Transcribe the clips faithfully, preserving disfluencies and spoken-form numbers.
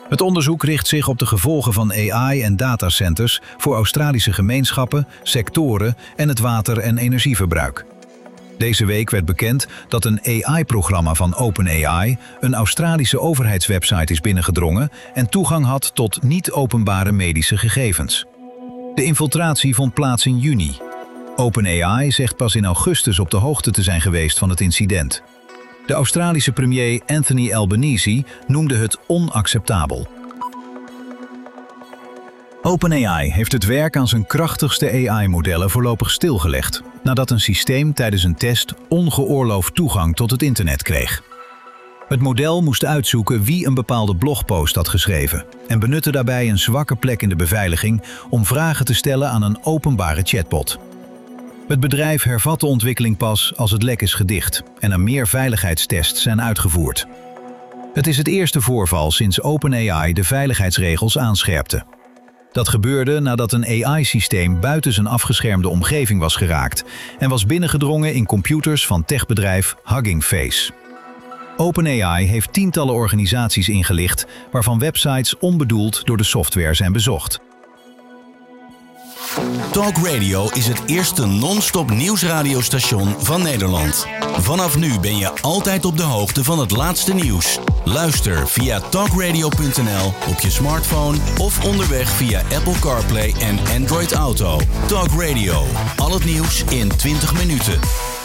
Het onderzoek richt zich op de gevolgen van A I en datacenters voor Australische gemeenschappen, sectoren en het water- en energieverbruik. Deze week werd bekend dat een A I-programma van OpenAI een Australische overheidswebsite is binnengedrongen en toegang had tot niet-openbare medische gegevens. De infiltratie vond plaats in juni. OpenAI zegt pas in augustus op de hoogte te zijn geweest van het incident. De Australische premier Anthony Albanese noemde het onacceptabel. OpenAI heeft het werk aan zijn krachtigste A I-modellen voorlopig stilgelegd, nadat een systeem tijdens een test ongeoorloofd toegang tot het internet kreeg. Het model moest uitzoeken wie een bepaalde blogpost had geschreven en benutte daarbij een zwakke plek in de beveiliging om vragen te stellen aan een openbare chatbot. Het bedrijf hervat de ontwikkeling pas als het lek is gedicht en er meer veiligheidstests zijn uitgevoerd. Het is het eerste voorval sinds OpenAI de veiligheidsregels aanscherpte. Dat gebeurde nadat een A I-systeem buiten zijn afgeschermde omgeving was geraakt en was binnengedrongen in computers van techbedrijf Hugging Face. OpenAI heeft tientallen organisaties ingelicht waarvan websites onbedoeld door de software zijn bezocht. Talk Radio is het eerste non-stop nieuwsradiostation van Nederland. Vanaf nu ben je altijd op de hoogte van het laatste nieuws. Luister via talkradio punt n l op je smartphone of onderweg via Apple CarPlay en Android Auto. Talk Radio. Al het nieuws in twintig minuten.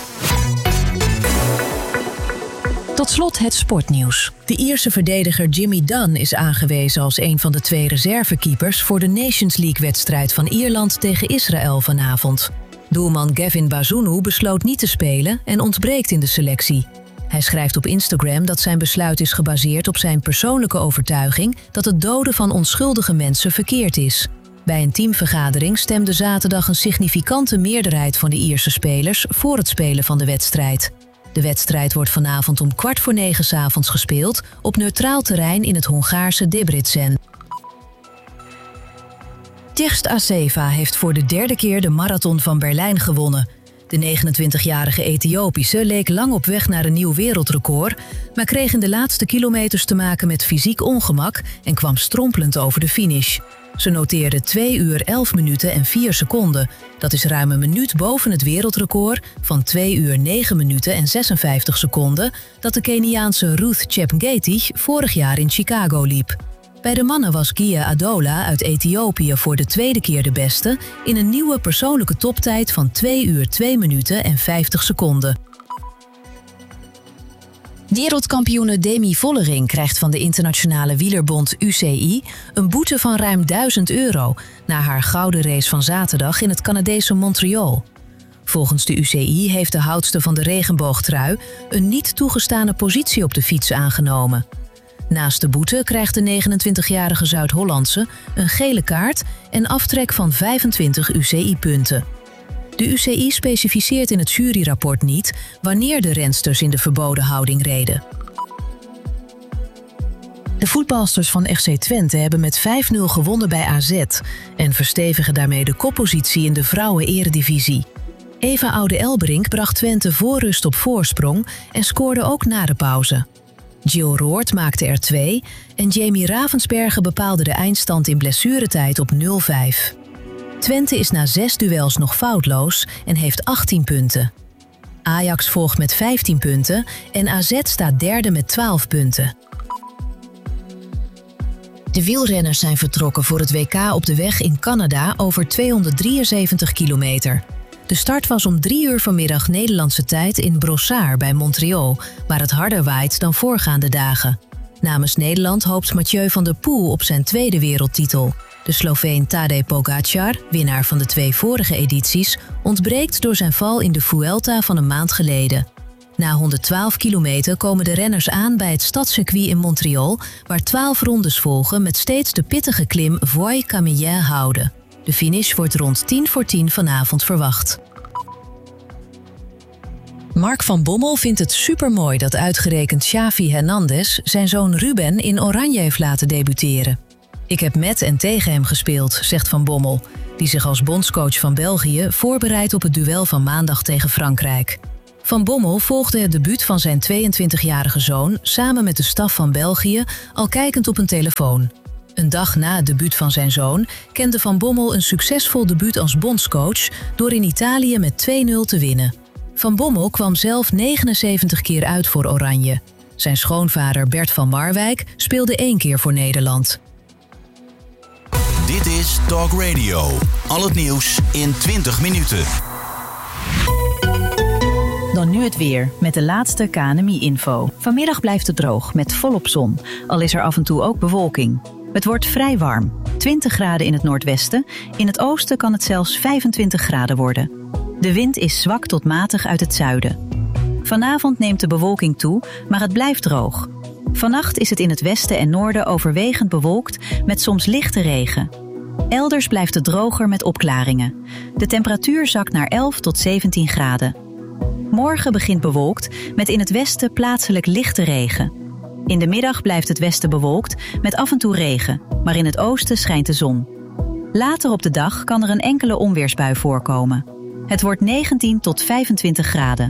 Tot slot het sportnieuws. De Ierse verdediger Jimmy Dunn is aangewezen als een van de twee reservekeepers voor de Nations League-wedstrijd van Ierland tegen Israël vanavond. Doelman Gavin Bazunu besloot niet te spelen en ontbreekt in de selectie. Hij schrijft op Instagram dat zijn besluit is gebaseerd op zijn persoonlijke overtuiging dat het doden van onschuldige mensen verkeerd is. Bij een teamvergadering stemde zaterdag een significante meerderheid van de Ierse spelers voor het spelen van de wedstrijd. De wedstrijd wordt vanavond om kwart voor negen 's avonds gespeeld op neutraal terrein in het Hongaarse Debrecen. Tirst Assefa heeft voor de derde keer de marathon van Berlijn gewonnen. De negenentwintigjarige Ethiopische leek lang op weg naar een nieuw wereldrecord, maar kreeg in de laatste kilometers te maken met fysiek ongemak en kwam strompelend over de finish. Ze noteerde twee uur elf minuten en vier seconden. Dat is ruim een minuut boven het wereldrecord van twee uur negen minuten en zesenvijftig seconden dat de Keniaanse Ruth Chepngetich vorig jaar in Chicago liep. Bij de mannen was Gia Adola uit Ethiopië voor de tweede keer de beste in een nieuwe persoonlijke toptijd van twee uur twee minuten en vijftig seconden. Wereldkampioene Demi Vollering krijgt van de internationale wielerbond U C I een boete van ruim duizend euro na haar gouden race van zaterdag in het Canadese Montreal. Volgens de U C I heeft de houdster van de regenboogtrui een niet toegestane positie op de fiets aangenomen. Naast de boete krijgt de negenentwintigjarige Zuid-Hollandse een gele kaart en aftrek van vijfentwintig U C I-punten. De U C I specificeert in het juryrapport niet wanneer de rensters in de verboden houding reden. De voetbalsters van F C Twente hebben met vijf nul gewonnen bij A Z en verstevigen daarmee de koppositie in de vrouwen-eredivisie. Eva Oude-Elberink bracht Twente voor rust op voorsprong en scoorde ook na de pauze. Jill Roord maakte er twee en Jamie Ravensbergen bepaalde de eindstand in blessuretijd op nul vijf. Twente is na zes duels nog foutloos en heeft achttien punten. Ajax volgt met vijftien punten en A Z staat derde met twaalf punten. De wielrenners zijn vertrokken voor het W K op de weg in Canada over tweehonderddrieënzeventig kilometer. De start was om drie uur vanmiddag Nederlandse tijd in Brossard bij Montreal, waar het harder waait dan voorgaande dagen. Namens Nederland hoopt Mathieu van der Poel op zijn tweede wereldtitel. De Sloveen Tadej Pogačar, winnaar van de twee vorige edities, ontbreekt door zijn val in de Vuelta van een maand geleden. Na honderdtwaalf kilometer komen de renners aan bij het stadscircuit in Montreal, waar twaalf rondes volgen met steeds de pittige klim Voie-Camillien houden. De finish wordt rond tien voor tien vanavond verwacht. Mark van Bommel vindt het supermooi dat uitgerekend Xavi Hernandez zijn zoon Ruben in Oranje heeft laten debuteren. Ik heb met en tegen hem gespeeld, zegt Van Bommel, die zich als bondscoach van België voorbereidt op het duel van maandag tegen Frankrijk. Van Bommel volgde het debuut van zijn tweeëntwintigjarige zoon samen met de staf van België, al kijkend op een telefoon. Een dag na het debuut van zijn zoon kende Van Bommel een succesvol debuut als bondscoach door in Italië met twee nul te winnen. Van Bommel kwam zelf negenenzeventig keer uit voor Oranje. Zijn schoonvader Bert van Marwijk speelde één keer voor Nederland. Dit is Talk Radio. Al het nieuws in twintig minuten. Dan nu het weer, met de laatste K N M I-info. Vanmiddag blijft het droog, met volop zon. Al is er af en toe ook bewolking. Het wordt vrij warm. twintig graden in het noordwesten. In het oosten kan het zelfs vijfentwintig graden worden. De wind is zwak tot matig uit het zuiden. Vanavond neemt de bewolking toe, maar het blijft droog. Vannacht is het in het westen en noorden overwegend bewolkt met soms lichte regen. Elders blijft het droger met opklaringen. De temperatuur zakt naar elf tot zeventien graden. Morgen begint bewolkt met in het westen plaatselijk lichte regen. In de middag blijft het westen bewolkt met af en toe regen, maar in het oosten schijnt de zon. Later op de dag kan er een enkele onweersbui voorkomen. Het wordt negentien tot vijfentwintig graden.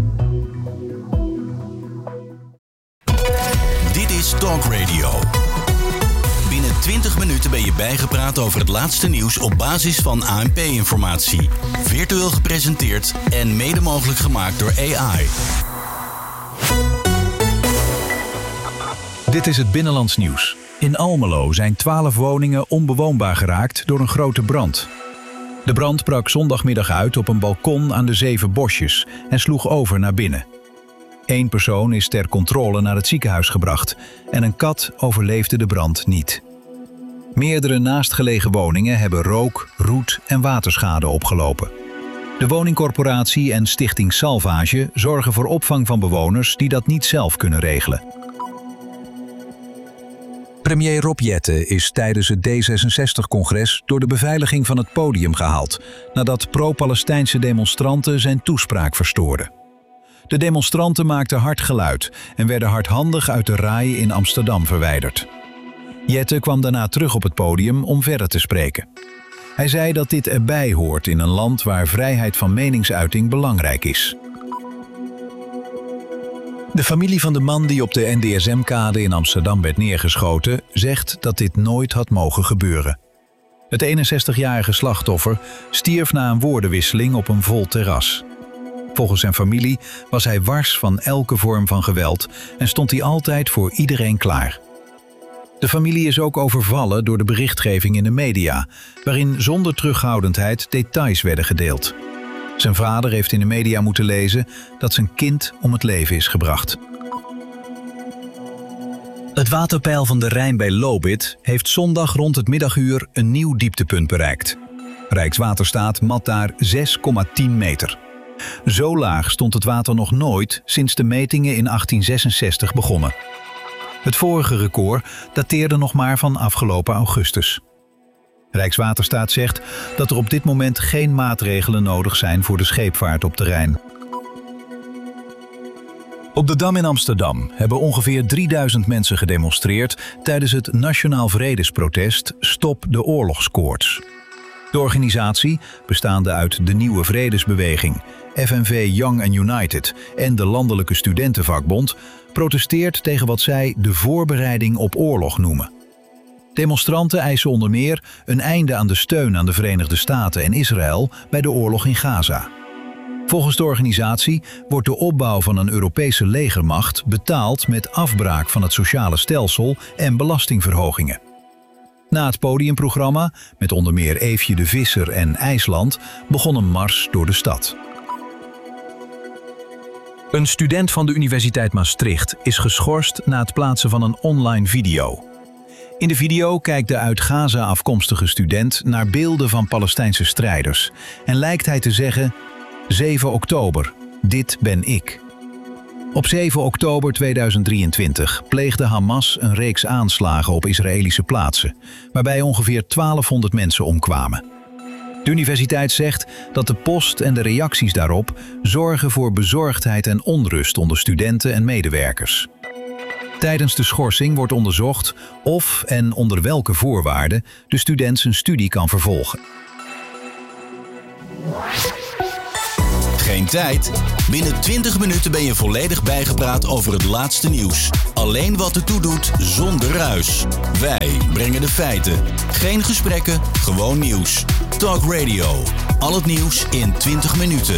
Dit is Talk Radio. Binnen twintig minuten ben je bijgepraat over het laatste nieuws op basis van A N P-informatie. Virtueel gepresenteerd en mede mogelijk gemaakt door A I. Dit is het Binnenlands nieuws. In Almelo zijn twaalf woningen onbewoonbaar geraakt door een grote brand. De brand brak zondagmiddag uit op een balkon aan de Zeven Bosjes en sloeg over naar binnen. Eén persoon is ter controle naar het ziekenhuis gebracht en een kat overleefde de brand niet. Meerdere naastgelegen woningen hebben rook, roet en waterschade opgelopen. De woningcorporatie en Stichting Salvage zorgen voor opvang van bewoners die dat niet zelf kunnen regelen. Premier Rob Jetten is tijdens het D zesenzestig-congres door de beveiliging van het podium gehaald, nadat pro-Palestijnse demonstranten zijn toespraak verstoorden. De demonstranten maakten hard geluid en werden hardhandig uit de RAI in Amsterdam verwijderd. Jetten kwam daarna terug op het podium om verder te spreken. Hij zei dat dit erbij hoort in een land waar vrijheid van meningsuiting belangrijk is. De familie van de man die op de N D S M-kade in Amsterdam werd neergeschoten, zegt dat dit nooit had mogen gebeuren. Het eenenzestigjarige slachtoffer stierf na een woordenwisseling op een vol terras. Volgens zijn familie was hij wars van elke vorm van geweld en stond hij altijd voor iedereen klaar. De familie is ook overvallen door de berichtgeving in de media, waarin zonder terughoudendheid details werden gedeeld. Zijn vader heeft in de media moeten lezen dat zijn kind om het leven is gebracht. Het waterpeil van de Rijn bij Lobith heeft zondag rond het middaguur een nieuw dieptepunt bereikt. Rijkswaterstaat mat daar zes komma tien meter. Zo laag stond het water nog nooit sinds de metingen in achttien zesenzestig begonnen. Het vorige record dateerde nog maar van afgelopen augustus. Rijkswaterstaat zegt dat er op dit moment geen maatregelen nodig zijn voor de scheepvaart op de Rijn. Op de Dam in Amsterdam hebben ongeveer drieduizend mensen gedemonstreerd tijdens het Nationaal Vredesprotest Stop de Oorlogskoorts. De organisatie, bestaande uit de Nieuwe Vredesbeweging, F N V Young and United en de Landelijke Studentenvakbond, protesteert tegen wat zij de voorbereiding op oorlog noemen. Demonstranten eisen onder meer een einde aan de steun aan de Verenigde Staten en Israël bij de oorlog in Gaza. Volgens de organisatie wordt de opbouw van een Europese legermacht betaald met afbraak van het sociale stelsel en belastingverhogingen. Na het podiumprogramma, met onder meer Eefje de Visser en IJsland, begon een mars door de stad. Een student van de Universiteit Maastricht is geschorst na het plaatsen van een online video. In de video kijkt de uit Gaza afkomstige student naar beelden van Palestijnse strijders en lijkt hij te zeggen: zeven oktober, dit ben ik. Op zeven oktober tweeduizend drieëntwintig pleegde Hamas een reeks aanslagen op Israëlische plaatsen, waarbij ongeveer twaalfhonderd mensen omkwamen. De universiteit zegt dat de post en de reacties daarop zorgen voor bezorgdheid en onrust onder studenten en medewerkers. Tijdens de schorsing wordt onderzocht of en onder welke voorwaarden de student zijn studie kan vervolgen. Geen Actualiteit? Binnen twintig minuten ben je volledig bijgepraat over het laatste nieuws. Alleen wat ertoe doet, zonder ruis. Wij brengen de feiten. Geen gesprekken, gewoon nieuws. Talk Radio. Al het nieuws in twintig minuten.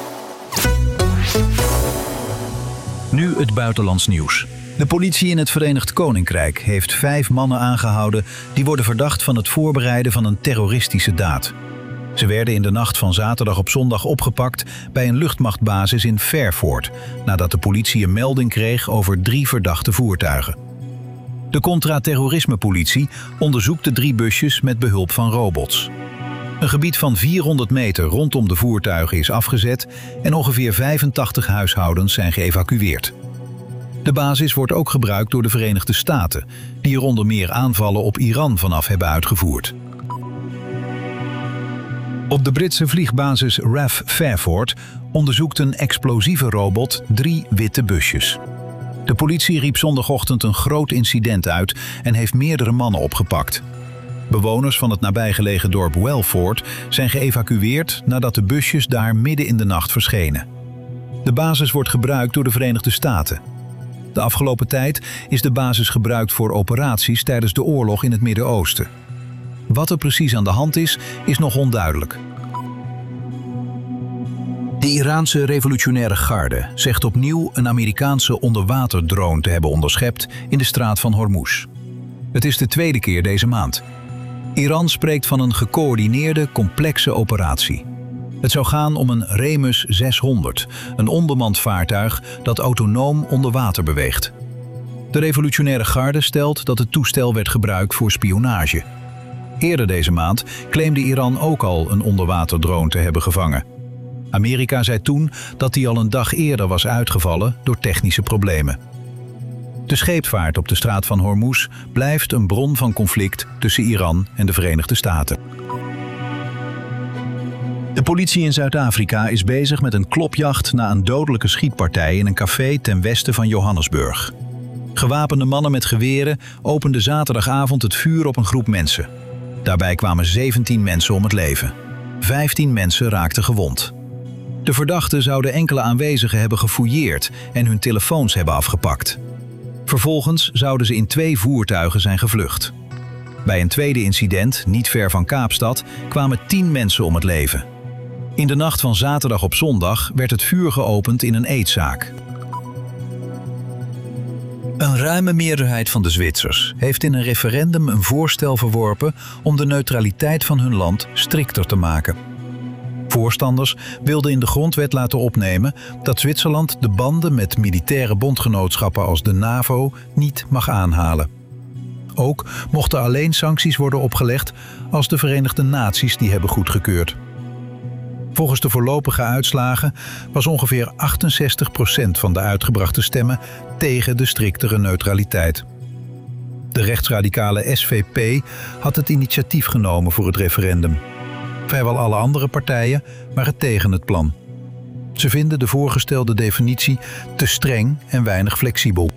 Nu het buitenlands nieuws. De politie in het Verenigd Koninkrijk heeft vijf mannen aangehouden die worden verdacht van het voorbereiden van een terroristische daad. Ze werden in de nacht van zaterdag op zondag opgepakt bij een luchtmachtbasis in Fairford, nadat de politie een melding kreeg over drie verdachte voertuigen. De contra-terrorisme-politie onderzoekt de drie busjes met behulp van robots. Een gebied van vierhonderd meter rondom de voertuigen is afgezet en ongeveer vijfentachtig huishoudens zijn geëvacueerd. De basis wordt ook gebruikt door de Verenigde Staten, die er onder meer aanvallen op Iran vanaf hebben uitgevoerd. Op de Britse vliegbasis R A F Fairford onderzoekt een explosieve robot drie witte busjes. De politie riep zondagochtend een groot incident uit en heeft meerdere mannen opgepakt. Bewoners van het nabijgelegen dorp Welford zijn geëvacueerd nadat de busjes daar midden in de nacht verschenen. De basis wordt gebruikt door de Verenigde Staten. De afgelopen tijd is de basis gebruikt voor operaties tijdens de oorlog in het Midden-Oosten. Wat er precies aan de hand is, is nog onduidelijk. De Iraanse revolutionaire garde zegt opnieuw een Amerikaanse onderwaterdrone te hebben onderschept in de straat van Hormuz. Het is de tweede keer deze maand. Iran spreekt van een gecoördineerde, complexe operatie. Het zou gaan om een Remus zeshonderd, een onbemand vaartuig dat autonoom onder water beweegt. De revolutionaire garde stelt dat het toestel werd gebruikt voor spionage. Eerder deze maand claimde Iran ook al een onderwaterdrone te hebben gevangen. Amerika zei toen dat die al een dag eerder was uitgevallen door technische problemen. De scheepvaart op de straat van Hormuz blijft een bron van conflict tussen Iran en de Verenigde Staten. De politie in Zuid-Afrika is bezig met een klopjacht na een dodelijke schietpartij in een café ten westen van Johannesburg. Gewapende mannen met geweren openden zaterdagavond het vuur op een groep mensen. Daarbij kwamen zeventien mensen om het leven. vijftien mensen raakten gewond. De verdachten zouden enkele aanwezigen hebben gefouilleerd en hun telefoons hebben afgepakt. Vervolgens zouden ze in twee voertuigen zijn gevlucht. Bij een tweede incident, niet ver van Kaapstad, kwamen tien mensen om het leven. In de nacht van zaterdag op zondag werd het vuur geopend in een eetzaak. Een ruime meerderheid van de Zwitsers heeft in een referendum een voorstel verworpen om de neutraliteit van hun land strikter te maken. Voorstanders wilden in de grondwet laten opnemen dat Zwitserland de banden met militaire bondgenootschappen als de NAVO niet mag aanhalen. Ook mochten alleen sancties worden opgelegd als de Verenigde Naties die hebben goedgekeurd. Volgens de voorlopige uitslagen was ongeveer achtenzestig procent van de uitgebrachte stemmen tegen de striktere neutraliteit. De rechtsradicale S V P had het initiatief genomen voor het referendum. Vrijwel alle andere partijen waren tegen het plan. Ze vinden de voorgestelde definitie te streng en weinig flexibel.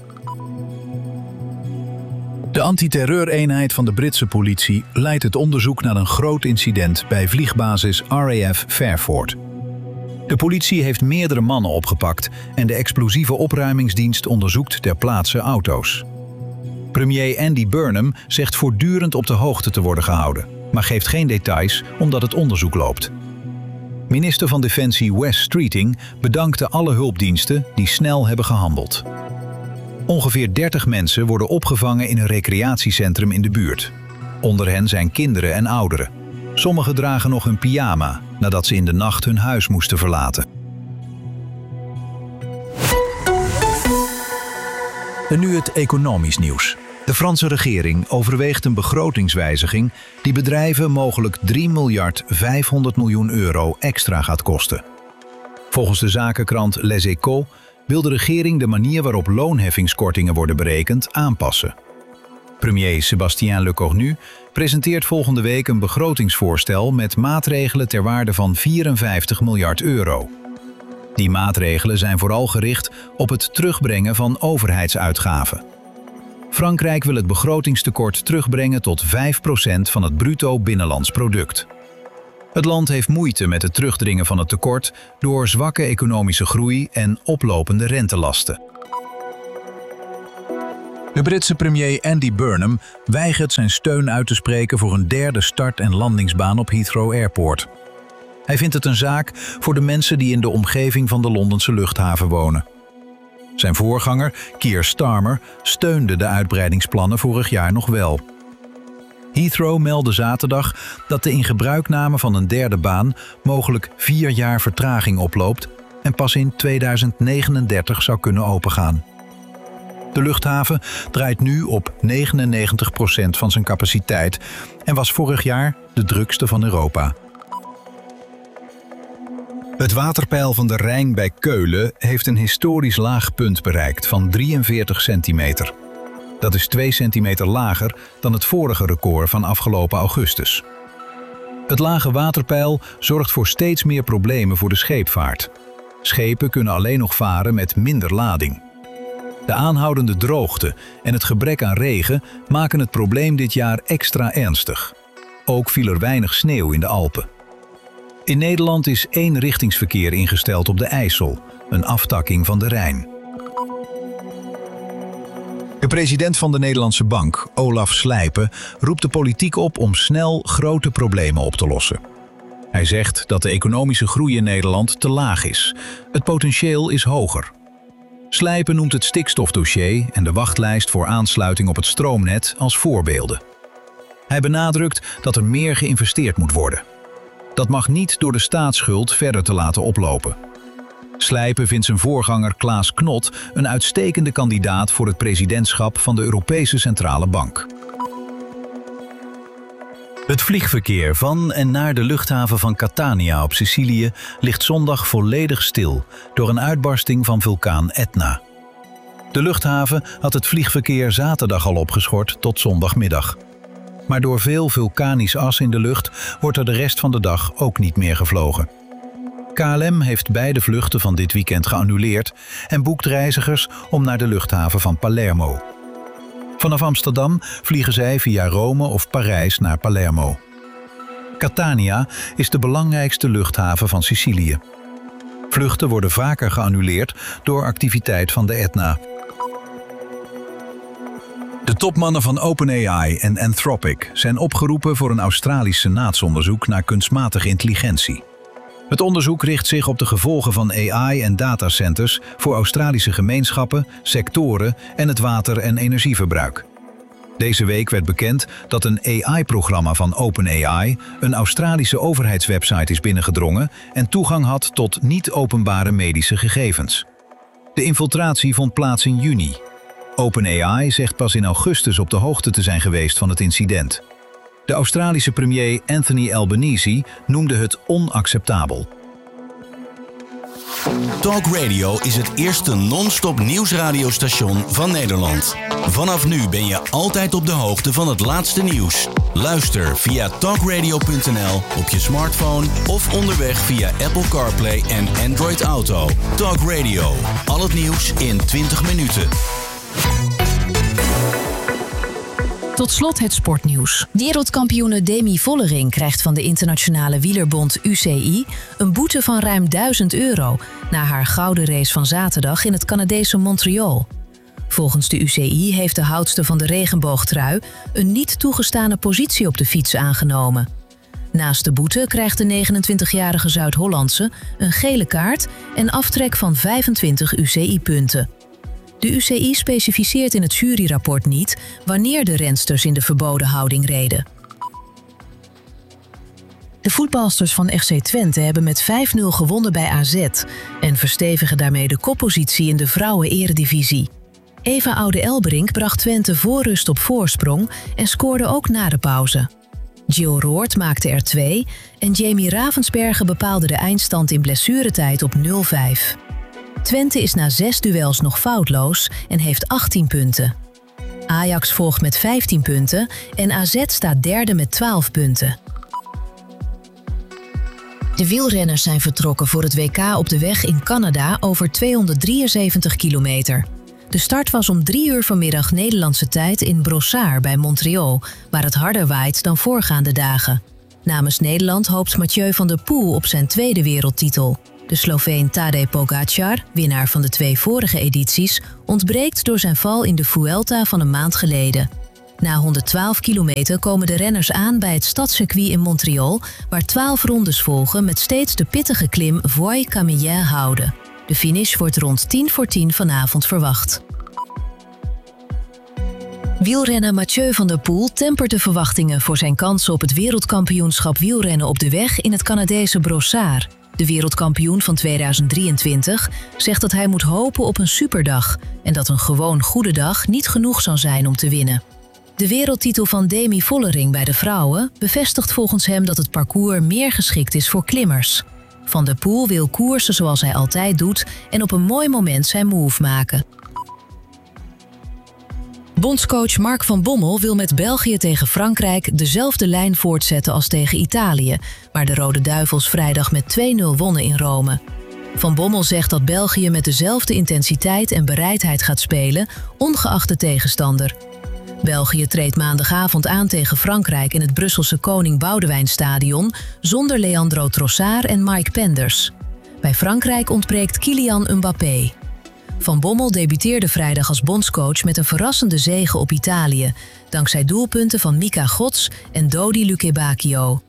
De antiterreureenheid van de Britse politie leidt het onderzoek naar een groot incident bij vliegbasis R A F Fairford. De politie heeft meerdere mannen opgepakt en de explosieve opruimingsdienst onderzoekt ter plaatse auto's. Premier Andy Burnham zegt voortdurend op de hoogte te worden gehouden, maar geeft geen details omdat het onderzoek loopt. Minister van Defensie Wes Streeting bedankte alle hulpdiensten die snel hebben gehandeld. Ongeveer dertig mensen worden opgevangen in een recreatiecentrum in de buurt. Onder hen zijn kinderen en ouderen. Sommigen dragen nog hun pyjama nadat ze in de nacht hun huis moesten verlaten. En nu het economisch nieuws. De Franse regering overweegt een begrotingswijziging die bedrijven mogelijk drie miljard vijfhonderd miljoen euro extra gaat kosten. Volgens de zakenkrant Les Echos wil de regering de manier waarop loonheffingskortingen worden berekend aanpassen. Premier Sébastien Lecornu presenteert volgende week een begrotingsvoorstel met maatregelen ter waarde van vierenvijftig miljard euro. Die maatregelen zijn vooral gericht op het terugbrengen van overheidsuitgaven. Frankrijk wil het begrotingstekort terugbrengen tot vijf procent van het bruto binnenlands product. Het land heeft moeite met het terugdringen van het tekort door zwakke economische groei en oplopende rentelasten. De Britse premier Andy Burnham weigert zijn steun uit te spreken voor een derde start- en landingsbaan op Heathrow Airport. Hij vindt het een zaak voor de mensen die in de omgeving van de Londense luchthaven wonen. Zijn voorganger, Keir Starmer, steunde de uitbreidingsplannen vorig jaar nog wel. Heathrow meldde zaterdag dat de ingebruikname van een derde baan mogelijk vier jaar vertraging oploopt en pas in tweeduizend negenendertig zou kunnen opengaan. De luchthaven draait nu op negenennegentig procent van zijn capaciteit en was vorig jaar de drukste van Europa. Het waterpeil van de Rijn bij Keulen heeft een historisch laag punt bereikt van drieënveertig centimeter. Dat is twee centimeter lager dan het vorige record van afgelopen augustus. Het lage waterpeil zorgt voor steeds meer problemen voor de scheepvaart. Schepen kunnen alleen nog varen met minder lading. De aanhoudende droogte en het gebrek aan regen maken het probleem dit jaar extra ernstig. Ook viel er weinig sneeuw in de Alpen. In Nederland is eenrichtingsverkeer ingesteld op de IJssel, een aftakking van de Rijn. De president van de Nederlandse Bank, Olaf Slijpen, roept de politiek op om snel grote problemen op te lossen. Hij zegt dat de economische groei in Nederland te laag is. Het potentieel is hoger. Slijpen noemt het stikstofdossier en de wachtlijst voor aansluiting op het stroomnet als voorbeelden. Hij benadrukt dat er meer geïnvesteerd moet worden. Dat mag niet door de staatsschuld verder te laten oplopen. Slijpen vindt zijn voorganger Klaas Knot een uitstekende kandidaat voor het presidentschap van de Europese Centrale Bank. Het vliegverkeer van en naar de luchthaven van Catania op Sicilië ligt zondag volledig stil door een uitbarsting van vulkaan Etna. De luchthaven had het vliegverkeer zaterdag al opgeschort tot zondagmiddag. Maar door veel vulkanisch as in de lucht wordt er de rest van de dag ook niet meer gevlogen. K L M heeft beide vluchten van dit weekend geannuleerd en boekt reizigers om naar de luchthaven van Palermo. Vanaf Amsterdam vliegen zij via Rome of Parijs naar Palermo. Catania is de belangrijkste luchthaven van Sicilië. Vluchten worden vaker geannuleerd door activiteit van de Etna. De topmannen van OpenAI en Anthropic zijn opgeroepen voor een Australisch senaatsonderzoek naar kunstmatige intelligentie. Het onderzoek richt zich op de gevolgen van A I en datacenters voor Australische gemeenschappen, sectoren en het water- en energieverbruik. Deze week werd bekend dat een A I-programma van OpenAI een Australische overheidswebsite is binnengedrongen en toegang had tot niet-openbare medische gegevens. De infiltratie vond plaats in juni. OpenAI zegt pas in augustus op de hoogte te zijn geweest van het incident. De Australische premier Anthony Albanese noemde het onacceptabel. Talk Radio is het eerste non-stop nieuwsradiostation van Nederland. Vanaf nu ben je altijd op de hoogte van het laatste nieuws. Luister via talkradio punt n l op je smartphone of onderweg via Apple CarPlay en Android Auto. Talk Radio, al het nieuws in twintig minuten. Tot slot het sportnieuws. Wereldkampioene Demi Vollering krijgt van de internationale wielerbond U C I een boete van ruim duizend euro na haar gouden race van zaterdag in het Canadese Montreal. Volgens de U C I heeft de houdster van de regenboogtrui een niet toegestane positie op de fiets aangenomen. Naast de boete krijgt de negenentwintigjarige Zuid-Hollandse een gele kaart en aftrek van vijfentwintig U C I-punten. De U C I specificeert in het juryrapport niet wanneer de rensters in de verboden houding reden. De voetbalsters van F C Twente hebben met vijf nul gewonnen bij A Z en verstevigen daarmee de koppositie in de vrouwen-eredivisie. Eva Oude-Elberink bracht Twente voor rust op voorsprong en scoorde ook na de pauze. Jill Roord maakte er twee en Jamie Ravensbergen bepaalde de eindstand in blessuretijd op nul vijf. Twente is na zes duels nog foutloos en heeft achttien punten. Ajax volgt met vijftien punten en A Z staat derde met twaalf punten. De wielrenners zijn vertrokken voor het W K op de weg in Canada over tweehonderddrieënzeventig kilometer. De start was om drie uur vanmiddag Nederlandse tijd in Brossard bij Montreal, waar het harder waait dan voorgaande dagen. Namens Nederland hoopt Mathieu van der Poel op zijn tweede wereldtitel. De Sloveen Tadej Pogačar, winnaar van de twee vorige edities, ontbreekt door zijn val in de Vuelta van een maand geleden. Na honderdtwaalf kilometer komen de renners aan bij het stadscircuit in Montreal, waar twaalf rondes volgen met steeds de pittige klim Voie-Camillien houden. De finish wordt rond tien voor tien vanavond verwacht. Wielrenner Mathieu van der Poel tempert de verwachtingen voor zijn kansen op het wereldkampioenschap wielrennen op de weg in het Canadese Brossard. De wereldkampioen van tweeduizend drieëntwintig zegt dat hij moet hopen op een superdag en dat een gewoon goede dag niet genoeg zal zijn om te winnen. De wereldtitel van Demi Vollering bij de vrouwen bevestigt volgens hem dat het parcours meer geschikt is voor klimmers. Van der Poel wil koersen zoals hij altijd doet en op een mooi moment zijn move maken. Bondscoach Mark van Bommel wil met België tegen Frankrijk dezelfde lijn voortzetten als tegen Italië, waar de Rode Duivels vrijdag met twee nul wonnen in Rome. Van Bommel zegt dat België met dezelfde intensiteit en bereidheid gaat spelen, ongeacht de tegenstander. België treedt maandagavond aan tegen Frankrijk in het Brusselse Koning Boudewijnstadion zonder Leandro Trossard en Mike Penders. Bij Frankrijk ontbreekt Kylian Mbappé. Van Bommel debuteerde vrijdag als bondscoach met een verrassende zege op Italië, dankzij doelpunten van Mika Gots en Dodi Lukebakio.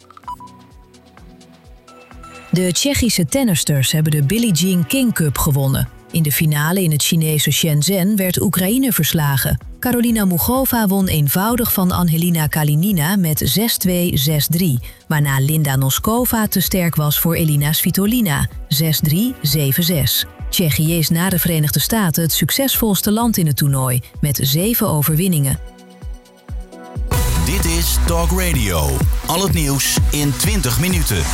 De Tsjechische tennisters hebben de Billie Jean King Cup gewonnen. In de finale in het Chinese Shenzhen werd Oekraïne verslagen. Karolina Mugova won eenvoudig van Angelina Kalinina met zes twee zes drie, waarna Linda Noskova te sterk was voor Elina Svitolina, zes drie zeven zes. Tsjechië is na de Verenigde Staten het succesvolste land in het toernooi, met zeven overwinningen. Dit is Talk Radio. Al het nieuws in twintig minuten.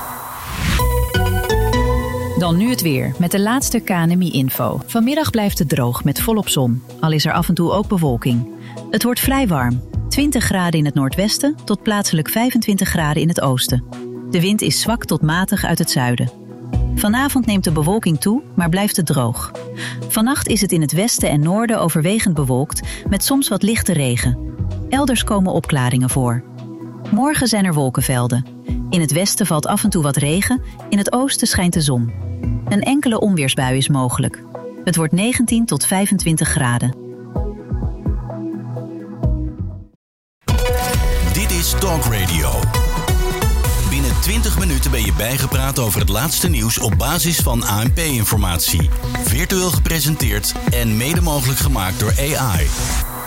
Dan nu het weer, met de laatste K N M I-info. Vanmiddag blijft het droog met volop zon, al is er af en toe ook bewolking. Het wordt vrij warm, twintig graden in het noordwesten tot plaatselijk vijfentwintig graden in het oosten. De wind is zwak tot matig uit het zuiden. Vanavond neemt de bewolking toe, maar blijft het droog. Vannacht is het in het westen en noorden overwegend bewolkt, met soms wat lichte regen. Elders komen opklaringen voor. Morgen zijn er wolkenvelden. In het westen valt af en toe wat regen, in het oosten schijnt de zon. Een enkele onweersbui is mogelijk. Het wordt negentien tot vijfentwintig graden. Dit is Talk Radio. Binnen twintig minuten ben je bijgepraat over het laatste nieuws op basis van A N P-informatie. Virtueel gepresenteerd en mede mogelijk gemaakt door A I.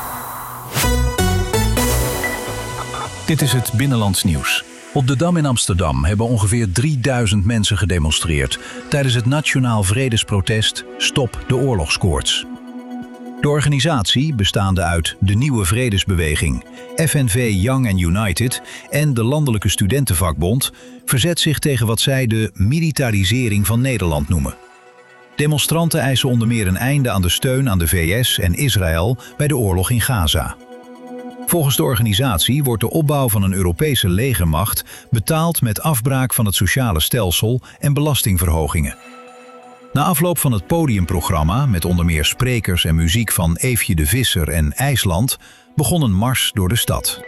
Dit is het Binnenlands nieuws. Op de Dam in Amsterdam hebben ongeveer drieduizend mensen gedemonstreerd tijdens het nationaal vredesprotest Stop de oorlogskoorts. De organisatie, bestaande uit de Nieuwe Vredesbeweging, F N V Young and United en de Landelijke Studentenvakbond, verzet zich tegen wat zij de militarisering van Nederland noemen. Demonstranten eisen onder meer een einde aan de steun aan de V S en Israël bij de oorlog in Gaza. Volgens de organisatie wordt de opbouw van een Europese legermacht betaald met afbraak van het sociale stelsel en belastingverhogingen. Na afloop van het podiumprogramma, met onder meer sprekers en muziek van Eefje de Visser en IJsland, begon een mars door de stad.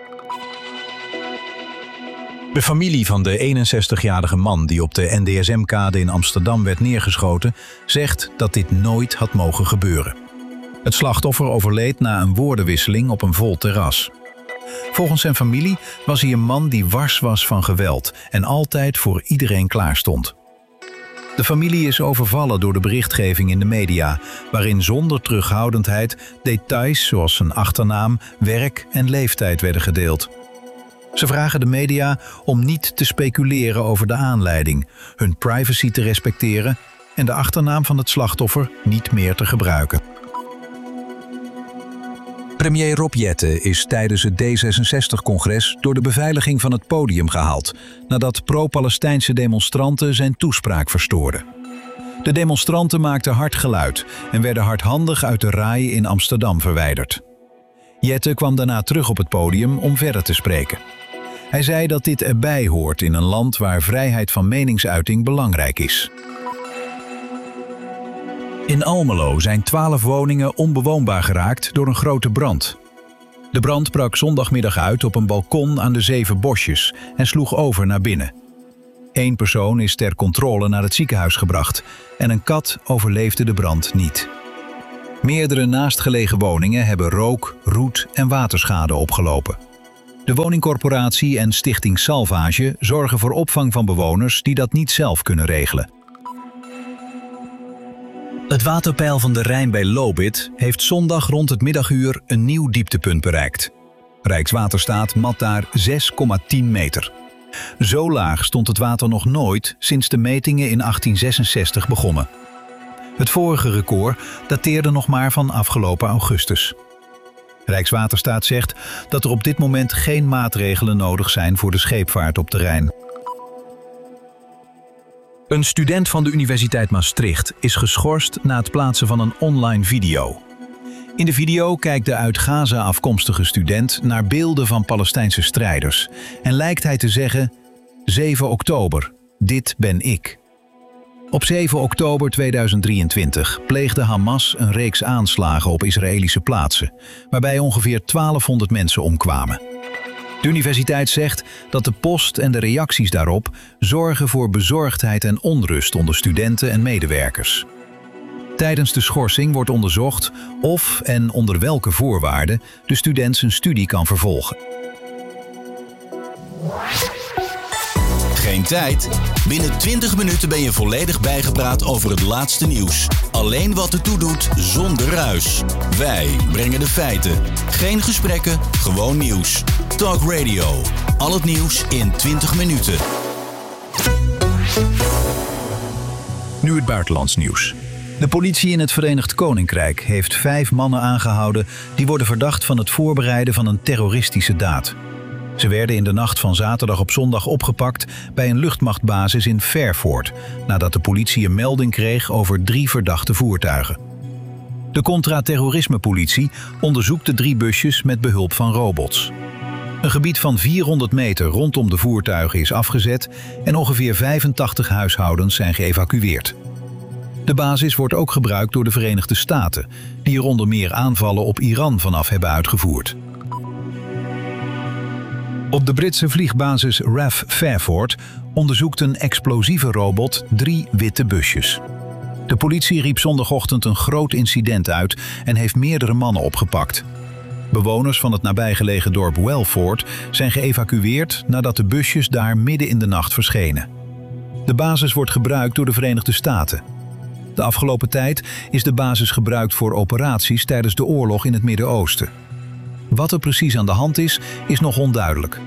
De familie van de eenenzestigjarige man die op de N D S M-kade in Amsterdam werd neergeschoten, zegt dat dit nooit had mogen gebeuren. Het slachtoffer overleed na een woordenwisseling op een vol terras. Volgens zijn familie was hij een man die wars was van geweld en altijd voor iedereen klaarstond. De familie is overvallen door de berichtgeving in de media, waarin zonder terughoudendheid details zoals zijn achternaam, werk en leeftijd werden gedeeld. Ze vragen de media om niet te speculeren over de aanleiding, hun privacy te respecteren en de achternaam van het slachtoffer niet meer te gebruiken. Premier Rob Jetten is tijdens het D zesenzestig-congres door de beveiliging van het podium gehaald, nadat pro-Palestijnse demonstranten zijn toespraak verstoorden. De demonstranten maakten hard geluid en werden hardhandig uit de RAI in Amsterdam verwijderd. Jetten kwam daarna terug op het podium om verder te spreken. Hij zei dat dit erbij hoort in een land waar vrijheid van meningsuiting belangrijk is. In Almelo zijn twaalf woningen onbewoonbaar geraakt door een grote brand. De brand brak zondagmiddag uit op een balkon aan de Zeven Bosjes en sloeg over naar binnen. Eén persoon is ter controle naar het ziekenhuis gebracht en een kat overleefde de brand niet. Meerdere naastgelegen woningen hebben rook, roet en waterschade opgelopen. De woningcorporatie en Stichting Salvage zorgen voor opvang van bewoners die dat niet zelf kunnen regelen. Het waterpeil van de Rijn bij Lobith heeft zondag rond het middaguur een nieuw dieptepunt bereikt. Rijkswaterstaat mat daar zes komma tien meter. Zo laag stond het water nog nooit sinds de metingen in achttien zesenzestig begonnen. Het vorige record dateerde nog maar van afgelopen augustus. Rijkswaterstaat zegt dat er op dit moment geen maatregelen nodig zijn voor de scheepvaart op de Rijn. Een student van de Universiteit Maastricht is geschorst na het plaatsen van een online video. In de video kijkt de uit Gaza afkomstige student naar beelden van Palestijnse strijders en lijkt hij te zeggen: zeven oktober, dit ben ik. Op zeven oktober tweeduizend drieëntwintig pleegde Hamas een reeks aanslagen op Israëlische plaatsen, waarbij ongeveer twaalfhonderd mensen omkwamen. De universiteit zegt dat de post en de reacties daarop zorgen voor bezorgdheid en onrust onder studenten en medewerkers. Tijdens de schorsing wordt onderzocht of en onder welke voorwaarden de student zijn studie kan vervolgen. Geen tijd? Binnen twintig minuten ben je volledig bijgepraat over het laatste nieuws. Alleen wat ertoe doet, zonder ruis. Wij brengen de feiten. Geen gesprekken, gewoon nieuws. Talk Radio. Al het nieuws in twintig minuten. Nu het buitenlands nieuws. De politie in het Verenigd Koninkrijk heeft vijf mannen aangehouden die worden verdacht van het voorbereiden van een terroristische daad. Ze werden in de nacht van zaterdag op zondag opgepakt bij een luchtmachtbasis in Fairford, nadat de politie een melding kreeg over drie verdachte voertuigen. De contra-terrorisme-politie onderzoekt de drie busjes met behulp van robots. Een gebied van vierhonderd meter rondom de voertuigen is afgezet en ongeveer vijfentachtig huishoudens zijn geëvacueerd. De basis wordt ook gebruikt door de Verenigde Staten, die er onder meer aanvallen op Iran vanaf hebben uitgevoerd. Op de Britse vliegbasis R A F Fairford onderzoekt een explosieve robot drie witte busjes. De politie riep zondagochtend een groot incident uit en heeft meerdere mannen opgepakt. Bewoners van het nabijgelegen dorp Welford zijn geëvacueerd nadat de busjes daar midden in de nacht verschenen. De basis wordt gebruikt door de Verenigde Staten. De afgelopen tijd is de basis gebruikt voor operaties tijdens de oorlog in het Midden-Oosten. Wat er precies aan de hand is, is nog onduidelijk.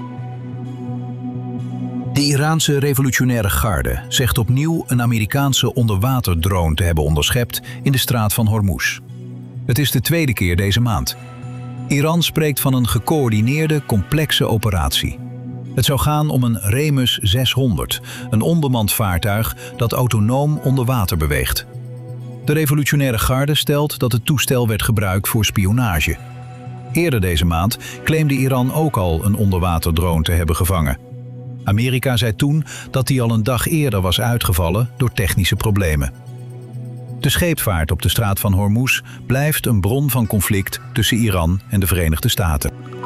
De Iraanse revolutionaire garde zegt opnieuw een Amerikaanse onderwaterdrone te hebben onderschept in de straat van Hormuz. Het is de tweede keer deze maand. Iran spreekt van een gecoördineerde, complexe operatie. Het zou gaan om een Remus zeshonderd, een onbemand vaartuig dat autonoom onder water beweegt. De revolutionaire garde stelt dat het toestel werd gebruikt voor spionage. Eerder deze maand claimde Iran ook al een onderwaterdrone te hebben gevangen. Amerika zei toen dat die al een dag eerder was uitgevallen door technische problemen. De scheepvaart op de straat van Hormuz blijft een bron van conflict tussen Iran en de Verenigde Staten.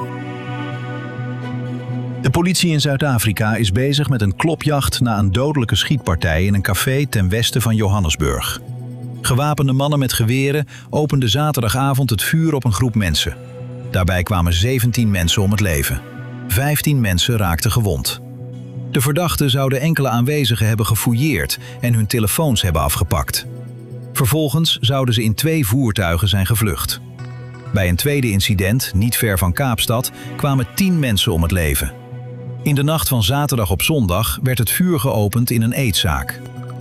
De politie in Zuid-Afrika is bezig met een klopjacht na een dodelijke schietpartij in een café ten westen van Johannesburg. Gewapende mannen met geweren openden zaterdagavond het vuur op een groep mensen. Daarbij kwamen zeventien mensen om het leven. vijftien mensen raakten gewond. De verdachten zouden enkele aanwezigen hebben gefouilleerd en hun telefoons hebben afgepakt. Vervolgens zouden ze in twee voertuigen zijn gevlucht. Bij een tweede incident, niet ver van Kaapstad, kwamen tien mensen om het leven. In de nacht van zaterdag op zondag werd het vuur geopend in een eetzaak.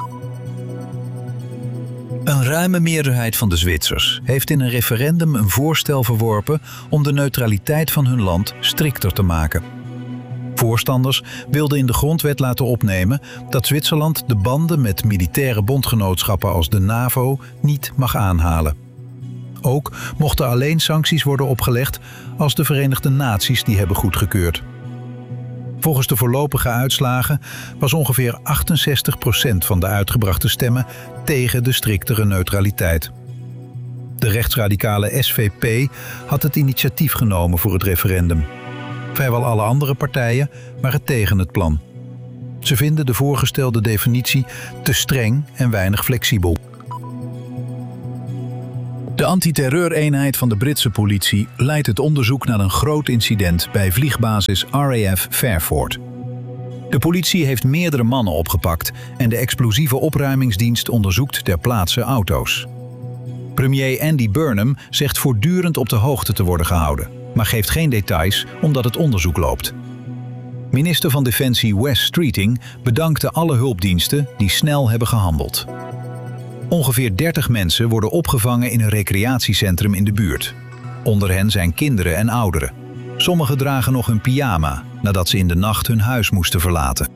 Een ruime meerderheid van de Zwitsers heeft in een referendum een voorstel verworpen om de neutraliteit van hun land strikter te maken. Voorstanders wilden in de grondwet laten opnemen dat Zwitserland de banden met militaire bondgenootschappen als de NAVO niet mag aanhalen. Ook mochten alleen sancties worden opgelegd als de Verenigde Naties die hebben goedgekeurd. Volgens de voorlopige uitslagen was ongeveer achtenzestig procent van de uitgebrachte stemmen tegen de striktere neutraliteit. De rechtsradicale S V P had het initiatief genomen voor het referendum. Vrijwel alle andere partijen waren tegen het plan. Ze vinden de voorgestelde definitie te streng en weinig flexibel. De antiterreureenheid van de Britse politie leidt het onderzoek naar een groot incident bij vliegbasis R A F Fairford. De politie heeft meerdere mannen opgepakt en de explosieve opruimingsdienst onderzoekt ter plaatse auto's. Premier Andy Burnham zegt voortdurend op de hoogte te worden gehouden, maar geeft geen details omdat het onderzoek loopt. Minister van Defensie Wes Streeting bedankte alle hulpdiensten die snel hebben gehandeld. Ongeveer dertig mensen worden opgevangen in een recreatiecentrum in de buurt. Onder hen zijn kinderen en ouderen. Sommigen dragen nog hun pyjama nadat ze in de nacht hun huis moesten verlaten.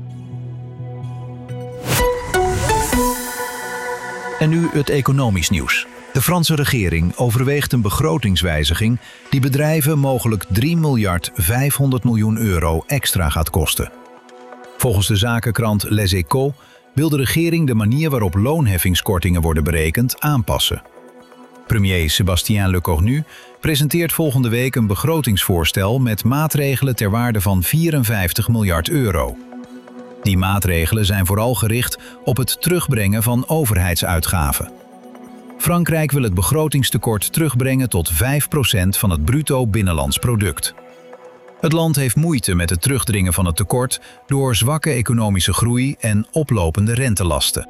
En nu het economisch nieuws. De Franse regering overweegt een begrotingswijziging die bedrijven mogelijk drie miljard vijfhonderd miljoen euro extra gaat kosten. Volgens de zakenkrant Les Echos wil de regering de manier waarop loonheffingskortingen worden berekend aanpassen. Premier Sébastien Lecornu presenteert volgende week een begrotingsvoorstel met maatregelen ter waarde van vierenvijftig miljard euro. Die maatregelen zijn vooral gericht op het terugbrengen van overheidsuitgaven. Frankrijk wil het begrotingstekort terugbrengen tot vijf procent van het bruto binnenlands product. Het land heeft moeite met het terugdringen van het tekort door zwakke economische groei en oplopende rentelasten.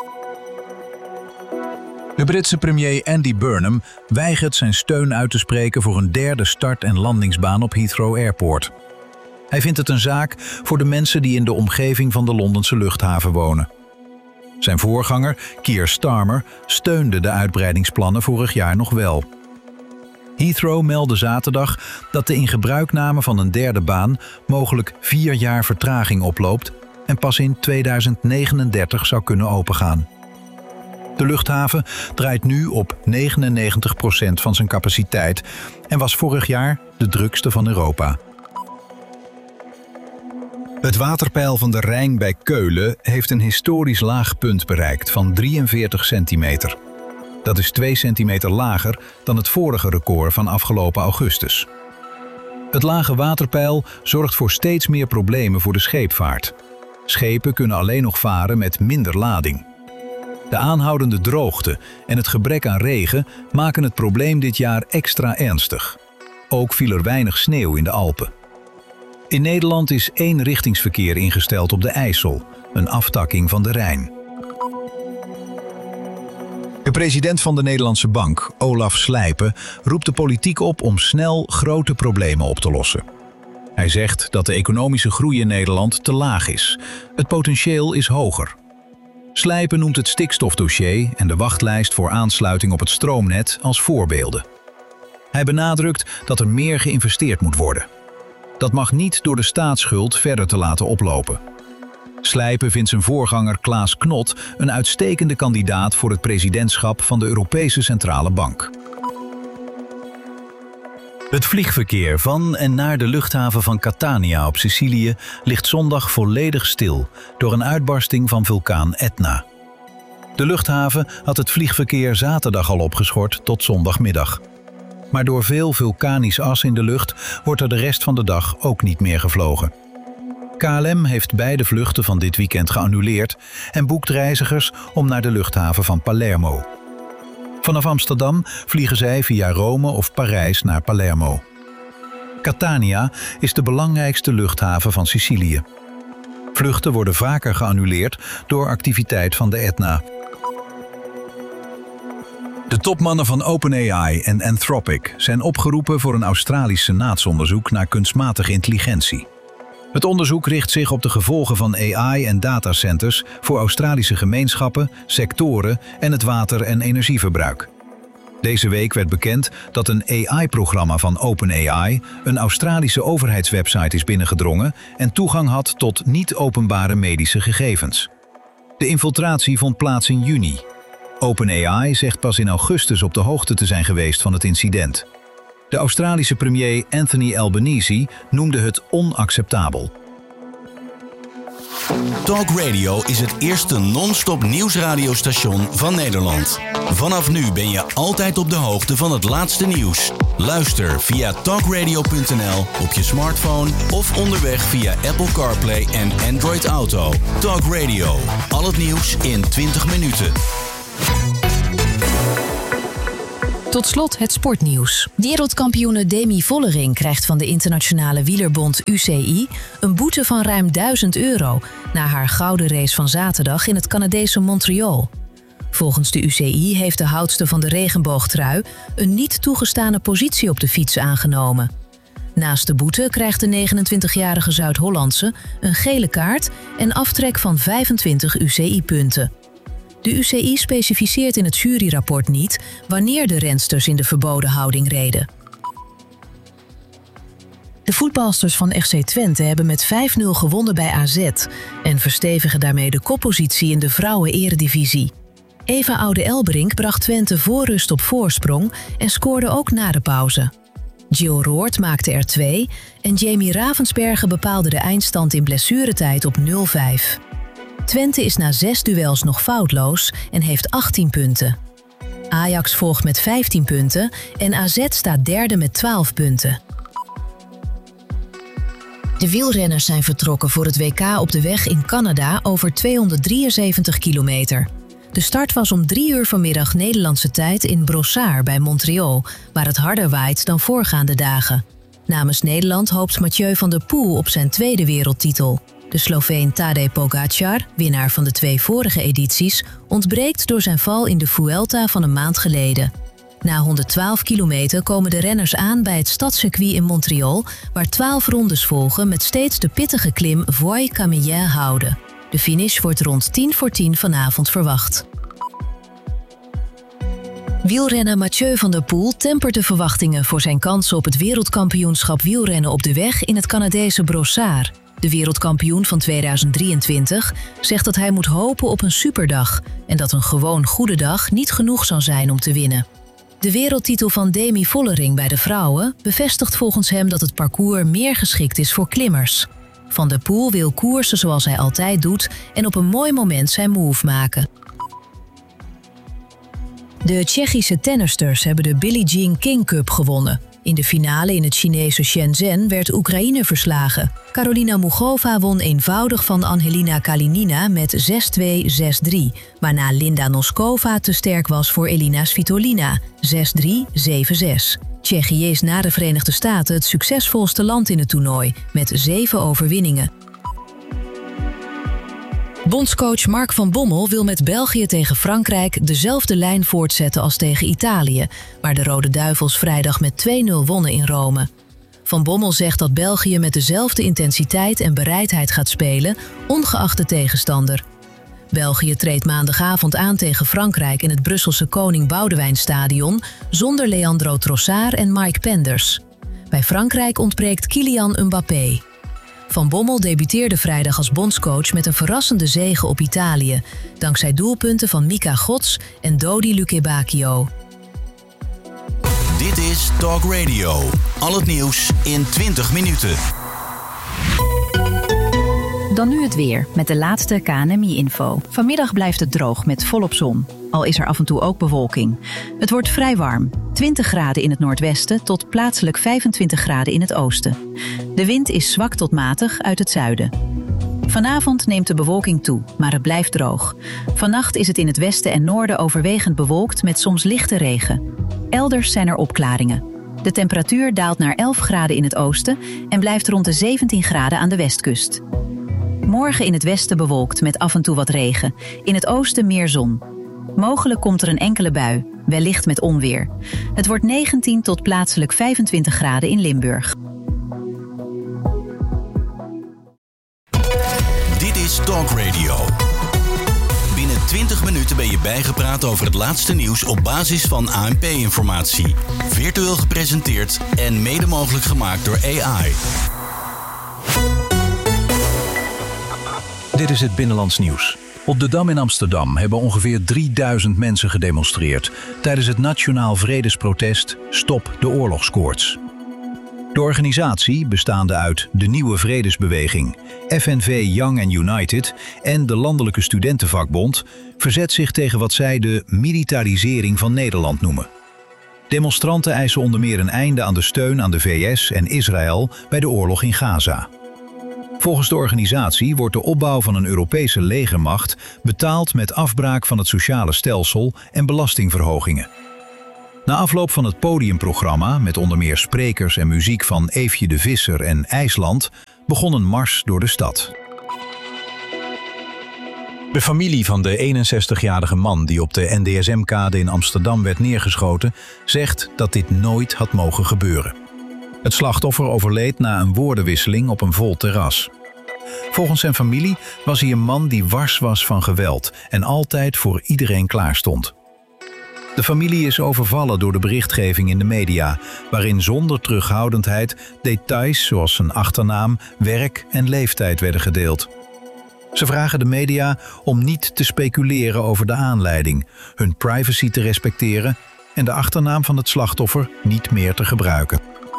De Britse premier Andy Burnham weigert zijn steun uit te spreken voor een derde start- en landingsbaan op Heathrow Airport. Hij vindt het een zaak voor de mensen die in de omgeving van de Londense luchthaven wonen. Zijn voorganger, Keir Starmer, steunde de uitbreidingsplannen vorig jaar nog wel. Heathrow meldde zaterdag dat de ingebruikname van een derde baan mogelijk vier jaar vertraging oploopt en pas in tweeduizend negenendertig zou kunnen opengaan. De luchthaven draait nu op negenennegentig procent van zijn capaciteit en was vorig jaar de drukste van Europa. Het waterpeil van de Rijn bij Keulen heeft een historisch laag punt bereikt van drieënveertig centimeter. Dat is twee centimeter lager dan het vorige record van afgelopen augustus. Het lage waterpeil zorgt voor steeds meer problemen voor de scheepvaart. Schepen kunnen alleen nog varen met minder lading. De aanhoudende droogte en het gebrek aan regen maken het probleem dit jaar extra ernstig. Ook viel er weinig sneeuw in de Alpen. In Nederland is eenrichtingsverkeer ingesteld op de IJssel, een aftakking van de Rijn. De president van de Nederlandse Bank, Olaf Slijpen, roept de politiek op om snel grote problemen op te lossen. Hij zegt dat de economische groei in Nederland te laag is. Het potentieel is hoger. Slijpen noemt het stikstofdossier en de wachtlijst voor aansluiting op het stroomnet als voorbeelden. Hij benadrukt dat er meer geïnvesteerd moet worden. Dat mag niet door de staatsschuld verder te laten oplopen. Slijpen vindt zijn voorganger Klaas Knot een uitstekende kandidaat voor het presidentschap van de Europese Centrale Bank. Het vliegverkeer van en naar de luchthaven van Catania op Sicilië ligt zondag volledig stil door een uitbarsting van vulkaan Etna. De luchthaven had het vliegverkeer zaterdag al opgeschort tot zondagmiddag. Maar door veel vulkanisch as in de lucht wordt er de rest van de dag ook niet meer gevlogen. K L M heeft beide vluchten van dit weekend geannuleerd en boekt reizigers om naar de luchthaven van Palermo. Vanaf Amsterdam vliegen zij via Rome of Parijs naar Palermo. Catania is de belangrijkste luchthaven van Sicilië. Vluchten worden vaker geannuleerd door activiteit van de Etna. De topmannen van OpenAI en Anthropic zijn opgeroepen voor een Australisch senaatsonderzoek naar kunstmatige intelligentie. Het onderzoek richt zich op de gevolgen van A I en datacenters voor Australische gemeenschappen, sectoren en het water- en energieverbruik. Deze week werd bekend dat een A I-programma van OpenAI een Australische overheidswebsite is binnengedrongen en toegang had tot niet-openbare medische gegevens. De infiltratie vond plaats in juni. OpenAI zegt pas in augustus op de hoogte te zijn geweest van het incident. De Australische premier Anthony Albanese noemde het onacceptabel. Talk Radio is het eerste non-stop nieuwsradiostation van Nederland. Vanaf nu ben je altijd op de hoogte van het laatste nieuws. Luister via talk radio punt n l op je smartphone of onderweg via Apple CarPlay en Android Auto. Talk Radio. Al het nieuws in twintig minuten. Tot slot het sportnieuws. Wereldkampioene Demi Vollering krijgt van de internationale wielerbond U C I een boete van ruim duizend euro na haar gouden race van zaterdag in het Canadese Montreal. Volgens de U C I heeft de houdster van de regenboogtrui een niet toegestane positie op de fiets aangenomen. Naast de boete krijgt de negenentwintigjarige Zuid-Hollandse een gele kaart en aftrek van vijfentwintig U C I-punten. De U C I specificeert in het juryrapport niet wanneer de rensters in de verboden houding reden. De voetbalsters van F C Twente hebben met vijf nul gewonnen bij A Z en verstevigen daarmee de koppositie in de vrouwen-eredivisie. Eva Oude-Elbrink bracht Twente voor rust op voorsprong en scoorde ook na de pauze. Jill Roord maakte er twee en Jamie Ravensbergen bepaalde de eindstand in blessuretijd op nul vijf. Twente is na zes duels nog foutloos en heeft achttien punten. Ajax volgt met vijftien punten en A Z staat derde met twaalf punten. De wielrenners zijn vertrokken voor het W K op de weg in Canada over tweehonderddrieënzeventig kilometer. De start was om drie uur vanmiddag Nederlandse tijd in Brossard bij Montreal, waar het harder waait dan voorgaande dagen. Namens Nederland hoopt Mathieu van der Poel op zijn tweede wereldtitel. De Sloveen Tadej Pogačar, winnaar van de twee vorige edities, ontbreekt door zijn val in de Vuelta van een maand geleden. Na honderdtwaalf kilometer komen de renners aan bij het stadscircuit in Montreal, waar twaalf rondes volgen met steeds de pittige klim Voie-Camillien houden. De finish wordt rond tien voor tien vanavond verwacht. Wielrenner Mathieu van der Poel tempert de verwachtingen voor zijn kansen op het wereldkampioenschap wielrennen op de weg in het Canadese Brossard. De wereldkampioen van tweeduizend drieëntwintig zegt dat hij moet hopen op een superdag en dat een gewoon goede dag niet genoeg zal zijn om te winnen. De wereldtitel van Demi Vollering bij de vrouwen bevestigt volgens hem dat het parcours meer geschikt is voor klimmers. Van der Poel wil koersen zoals hij altijd doet en op een mooi moment zijn move maken. De Tsjechische tennisters hebben de Billie Jean King Cup gewonnen. In de finale in het Chinese Shenzhen werd Oekraïne verslagen. Karolina Mugova won eenvoudig van Angelina Kalinina met zes twee zes drie, waarna Linda Noskova te sterk was voor Elina Svitolina, zes drie zeven zes. Tsjechië is na de Verenigde Staten het succesvolste land in het toernooi, met zeven overwinningen. Bondscoach Mark van Bommel wil met België tegen Frankrijk dezelfde lijn voortzetten als tegen Italië, waar de Rode Duivels vrijdag met twee nul wonnen in Rome. Van Bommel zegt dat België met dezelfde intensiteit en bereidheid gaat spelen, ongeacht de tegenstander. België treedt maandagavond aan tegen Frankrijk in het Brusselse Koning Boudewijnstadion zonder Leandro Trossard en Mike Penders. Bij Frankrijk ontbreekt Kylian Mbappé. Van Bommel debuteerde vrijdag als bondscoach met een verrassende zege op Italië, dankzij doelpunten van Mika Gods en Dodi Lukebakio. Dit is Talk Radio. Al het nieuws in twintig minuten. Dan nu het weer, met de laatste K N M I-info. Vanmiddag blijft het droog met volop zon, al is er af en toe ook bewolking. Het wordt vrij warm, twintig graden in het noordwesten tot plaatselijk vijfentwintig graden in het oosten. De wind is zwak tot matig uit het zuiden. Vanavond neemt de bewolking toe, maar het blijft droog. Vannacht is het in het westen en noorden overwegend bewolkt met soms lichte regen. Elders zijn er opklaringen. De temperatuur daalt naar elf graden in het oosten en blijft rond de zeventien graden aan de westkust. Morgen in het westen bewolkt met af en toe wat regen. In het oosten meer zon. Mogelijk komt er een enkele bui, wellicht met onweer. Het wordt negentien tot plaatselijk vijfentwintig graden in Limburg. Dit is Talk Radio. Binnen twintig minuten ben je bijgepraat over het laatste nieuws op basis van A N P-informatie. Virtueel gepresenteerd en mede mogelijk gemaakt door A I. Dit is het Binnenlands Nieuws. Op de Dam in Amsterdam hebben ongeveer drieduizend mensen gedemonstreerd tijdens het nationaal vredesprotest Stop de oorlogskoorts. De organisatie, bestaande uit de Nieuwe Vredesbeweging, F N V Young and United en de Landelijke Studentenvakbond, verzet zich tegen wat zij de militarisering van Nederland noemen. Demonstranten eisen onder meer een einde aan de steun aan de V S en Israël bij de oorlog in Gaza. Volgens de organisatie wordt de opbouw van een Europese legermacht betaald met afbraak van het sociale stelsel en belastingverhogingen. Na afloop van het podiumprogramma, met onder meer sprekers en muziek van Eefje de Visser en IJsland, begon een mars door de stad. De familie van de eenenzestigjarige man die op de N D S M-kade in Amsterdam werd neergeschoten, zegt dat dit nooit had mogen gebeuren. Het slachtoffer overleed na een woordenwisseling op een vol terras. Volgens zijn familie was hij een man die wars was van geweld en altijd voor iedereen klaarstond. De familie is overvallen door de berichtgeving in de media, waarin zonder terughoudendheid details zoals zijn achternaam, werk en leeftijd werden gedeeld. Ze vragen de media om niet te speculeren over de aanleiding, hun privacy te respecteren en de achternaam van het slachtoffer niet meer te gebruiken.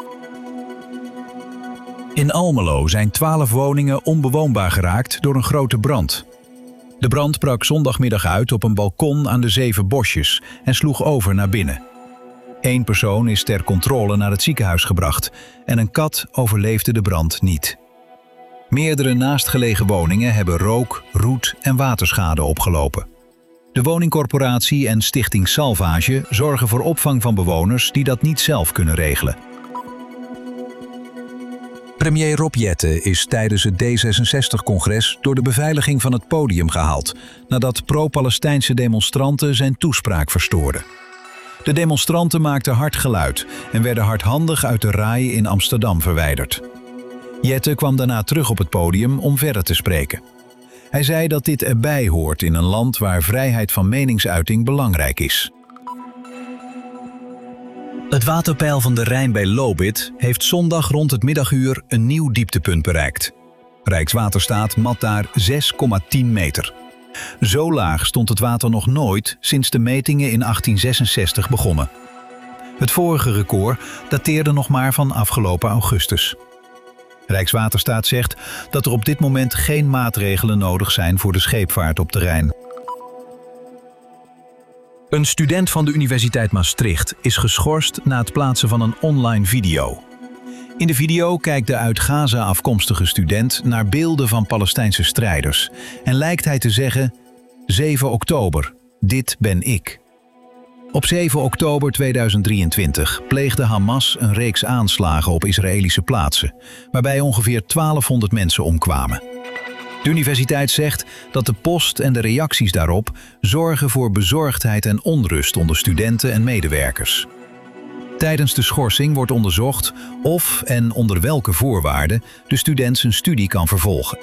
In Almelo zijn twaalf woningen onbewoonbaar geraakt door een grote brand. De brand brak zondagmiddag uit op een balkon aan de Zeven Bosjes en sloeg over naar binnen. Eén persoon is ter controle naar het ziekenhuis gebracht en een kat overleefde de brand niet. Meerdere naastgelegen woningen hebben rook, roet en waterschade opgelopen. De woningcorporatie en Stichting Salvage zorgen voor opvang van bewoners die dat niet zelf kunnen regelen. Premier Rob Jetten is tijdens het D zesenzestig-congres door de beveiliging van het podium gehaald, nadat pro-Palestijnse demonstranten zijn toespraak verstoorden. De demonstranten maakten hard geluid en werden hardhandig uit de RAI in Amsterdam verwijderd. Jetten kwam daarna terug op het podium om verder te spreken. Hij zei dat dit erbij hoort in een land waar vrijheid van meningsuiting belangrijk is. Het waterpeil van de Rijn bij Lobith heeft zondag rond het middaguur een nieuw dieptepunt bereikt. Rijkswaterstaat mat daar zes komma tien meter. Zo laag stond het water nog nooit sinds de metingen in achttien zesenzestig begonnen. Het vorige record dateerde nog maar van afgelopen augustus. Rijkswaterstaat zegt dat er op dit moment geen maatregelen nodig zijn voor de scheepvaart op de Rijn. Een student van de Universiteit Maastricht is geschorst na het plaatsen van een online video. In de video kijkt de uit Gaza afkomstige student naar beelden van Palestijnse strijders en lijkt hij te zeggen: zeven oktober, dit ben ik. Op zeven oktober tweeduizend drieëntwintig pleegde Hamas een reeks aanslagen op Israëlische plaatsen, waarbij ongeveer twaalfhonderd mensen omkwamen. De universiteit zegt dat de post en de reacties daarop zorgen voor bezorgdheid en onrust onder studenten en medewerkers. Tijdens de schorsing wordt onderzocht of en onder welke voorwaarden de student zijn studie kan vervolgen.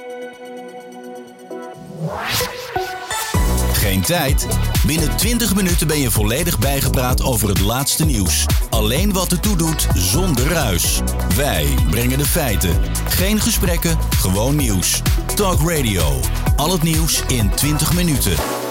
Geen tijd? Binnen twintig minuten ben je volledig bijgepraat over het laatste nieuws. Alleen wat ertoe doet, zonder ruis. Wij brengen de feiten. Geen gesprekken, gewoon nieuws. Talk Radio. Al het nieuws in twintig minuten.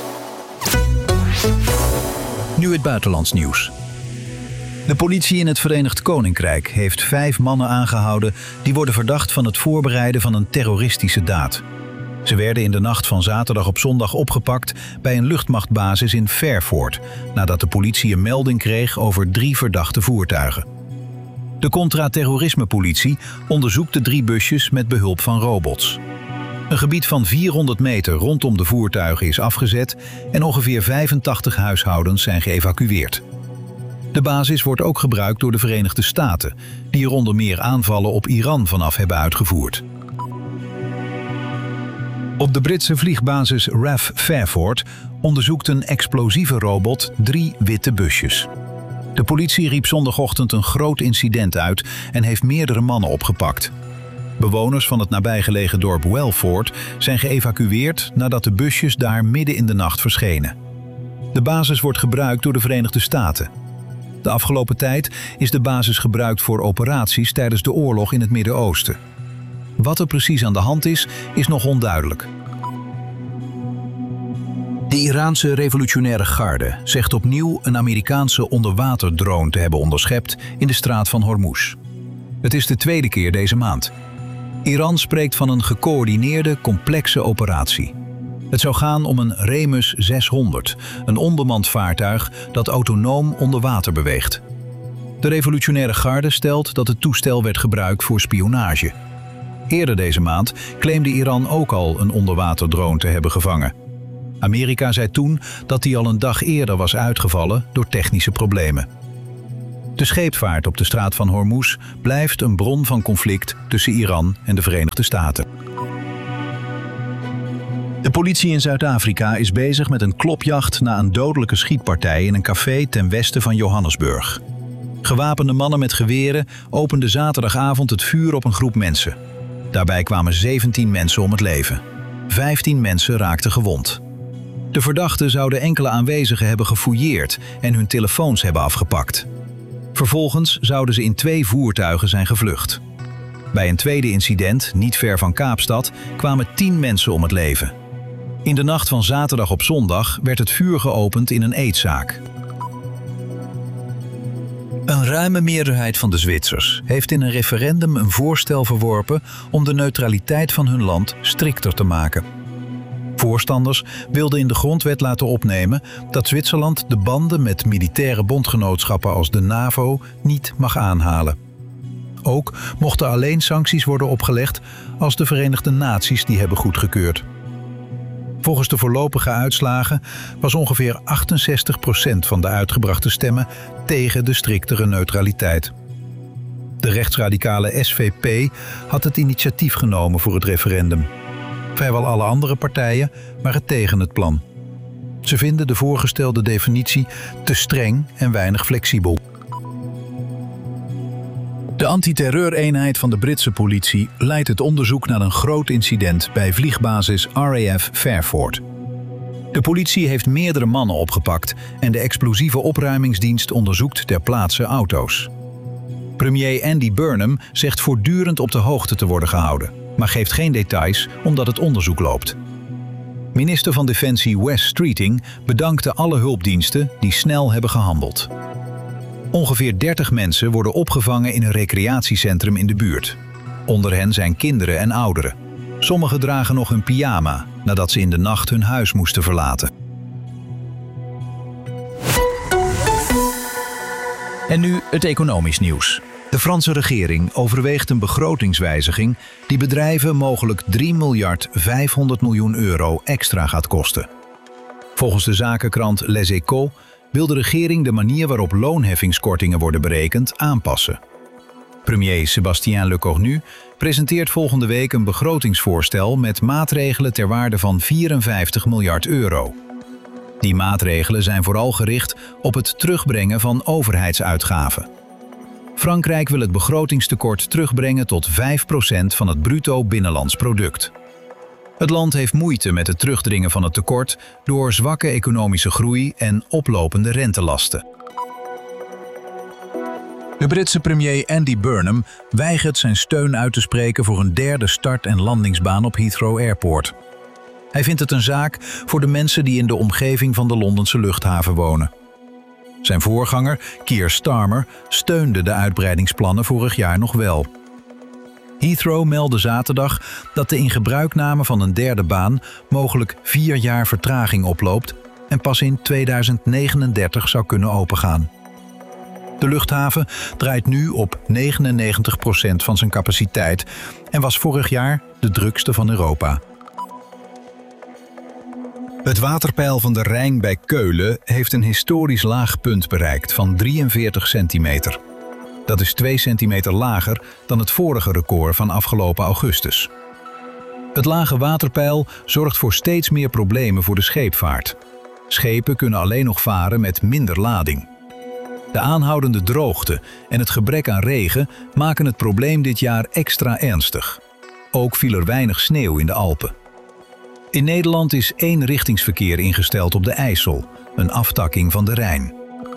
Nu het buitenlands nieuws. De politie in het Verenigd Koninkrijk heeft vijf mannen aangehouden die worden verdacht van het voorbereiden van een terroristische daad. Ze werden in de nacht van zaterdag op zondag opgepakt bij een luchtmachtbasis in Fairford, nadat de politie een melding kreeg over drie verdachte voertuigen. De contra-terrorisme-politie onderzoekt de drie busjes met behulp van robots. Een gebied van vierhonderd meter rondom de voertuigen is afgezet en ongeveer vijfentachtig huishoudens zijn geëvacueerd. De basis wordt ook gebruikt door de Verenigde Staten, die er onder meer aanvallen op Iran vanaf hebben uitgevoerd. Op de Britse vliegbasis R A F Fairford onderzoekt een explosieve robot drie witte busjes. De politie riep zondagochtend een groot incident uit en heeft meerdere mannen opgepakt. Bewoners van het nabijgelegen dorp Welford zijn geëvacueerd nadat de busjes daar midden in de nacht verschenen. De basis wordt gebruikt door de Verenigde Staten. De afgelopen tijd is de basis gebruikt voor operaties tijdens de oorlog in het Midden-Oosten. Wat er precies aan de hand is, is nog onduidelijk. De Iraanse revolutionaire garde zegt opnieuw een Amerikaanse onderwaterdrone te hebben onderschept in de straat van Hormuz. Het is de tweede keer deze maand. Iran spreekt van een gecoördineerde, complexe operatie. Het zou gaan om een Remus zeshonderd, een onbemand vaartuig dat autonoom onder water beweegt. De revolutionaire garde stelt dat het toestel werd gebruikt voor spionage. Eerder deze maand claimde Iran ook al een onderwaterdrone te hebben gevangen. Amerika zei toen dat die al een dag eerder was uitgevallen door technische problemen. De scheepvaart op de straat van Hormuz blijft een bron van conflict tussen Iran en de Verenigde Staten. De politie in Zuid-Afrika is bezig met een klopjacht na een dodelijke schietpartij in een café ten westen van Johannesburg. Gewapende mannen met geweren openden zaterdagavond het vuur op een groep mensen. Daarbij kwamen zeventien mensen om het leven. vijftien mensen raakten gewond. De verdachten zouden enkele aanwezigen hebben gefouilleerd en hun telefoons hebben afgepakt. Vervolgens zouden ze in twee voertuigen zijn gevlucht. Bij een tweede incident, niet ver van Kaapstad, kwamen tien mensen om het leven. In de nacht van zaterdag op zondag werd het vuur geopend in een eetzaak. Een ruime meerderheid van de Zwitsers heeft in een referendum een voorstel verworpen om de neutraliteit van hun land strikter te maken. Voorstanders wilden in de grondwet laten opnemen dat Zwitserland de banden met militaire bondgenootschappen als de NAVO niet mag aanhalen. Ook mochten alleen sancties worden opgelegd als de Verenigde Naties die hebben goedgekeurd. Volgens de voorlopige uitslagen was ongeveer achtenzestig procent van de uitgebrachte stemmen tegen de striktere neutraliteit. De rechtsradicale S V P had het initiatief genomen voor het referendum. Vrijwel alle andere partijen waren tegen het plan. Ze vinden de voorgestelde definitie te streng en weinig flexibel. De antiterreureenheid van de Britse politie leidt het onderzoek naar een groot incident bij vliegbasis R A F Fairford. De politie heeft meerdere mannen opgepakt en de explosieve opruimingsdienst onderzoekt ter plaatse auto's. Premier Andy Burnham zegt voortdurend op de hoogte te worden gehouden, maar geeft geen details omdat het onderzoek loopt. Minister van Defensie Wes Streeting bedankte alle hulpdiensten die snel hebben gehandeld. Ongeveer dertig mensen worden opgevangen in een recreatiecentrum in de buurt. Onder hen zijn kinderen en ouderen. Sommigen dragen nog een pyjama nadat ze in de nacht hun huis moesten verlaten. En nu het economisch nieuws. De Franse regering overweegt een begrotingswijziging die bedrijven mogelijk drie miljard vijfhonderd miljoen euro extra gaat kosten. Volgens de zakenkrant Les Echos wil de regering de manier waarop loonheffingskortingen worden berekend aanpassen. Premier Sébastien Lecornu presenteert volgende week een begrotingsvoorstel met maatregelen ter waarde van vierenvijftig miljard euro. Die maatregelen zijn vooral gericht op het terugbrengen van overheidsuitgaven. Frankrijk wil het begrotingstekort terugbrengen tot vijf procent van het bruto binnenlands product. Het land heeft moeite met het terugdringen van het tekort door zwakke economische groei en oplopende rentelasten. De Britse premier Andy Burnham weigert zijn steun uit te spreken voor een derde start- en landingsbaan op Heathrow Airport. Hij vindt het een zaak voor de mensen die in de omgeving van de Londense luchthaven wonen. Zijn voorganger, Keir Starmer, steunde de uitbreidingsplannen vorig jaar nog wel. Heathrow meldde zaterdag dat de ingebruikname van een derde baan mogelijk vier jaar vertraging oploopt en pas in tweeduizend negenendertig zou kunnen opengaan. De luchthaven draait nu op negenennegentig procent van zijn capaciteit en was vorig jaar de drukste van Europa. Het waterpeil van de Rijn bij Keulen heeft een historisch laag punt bereikt van drieënveertig centimeter. Dat is twee centimeter lager dan het vorige record van afgelopen augustus. Het lage waterpeil zorgt voor steeds meer problemen voor de scheepvaart. Schepen kunnen alleen nog varen met minder lading. De aanhoudende droogte en het gebrek aan regen maken het probleem dit jaar extra ernstig. Ook viel er weinig sneeuw in de Alpen. In Nederland is eenrichtingsverkeer ingesteld op de IJssel, een aftakking van de Rijn.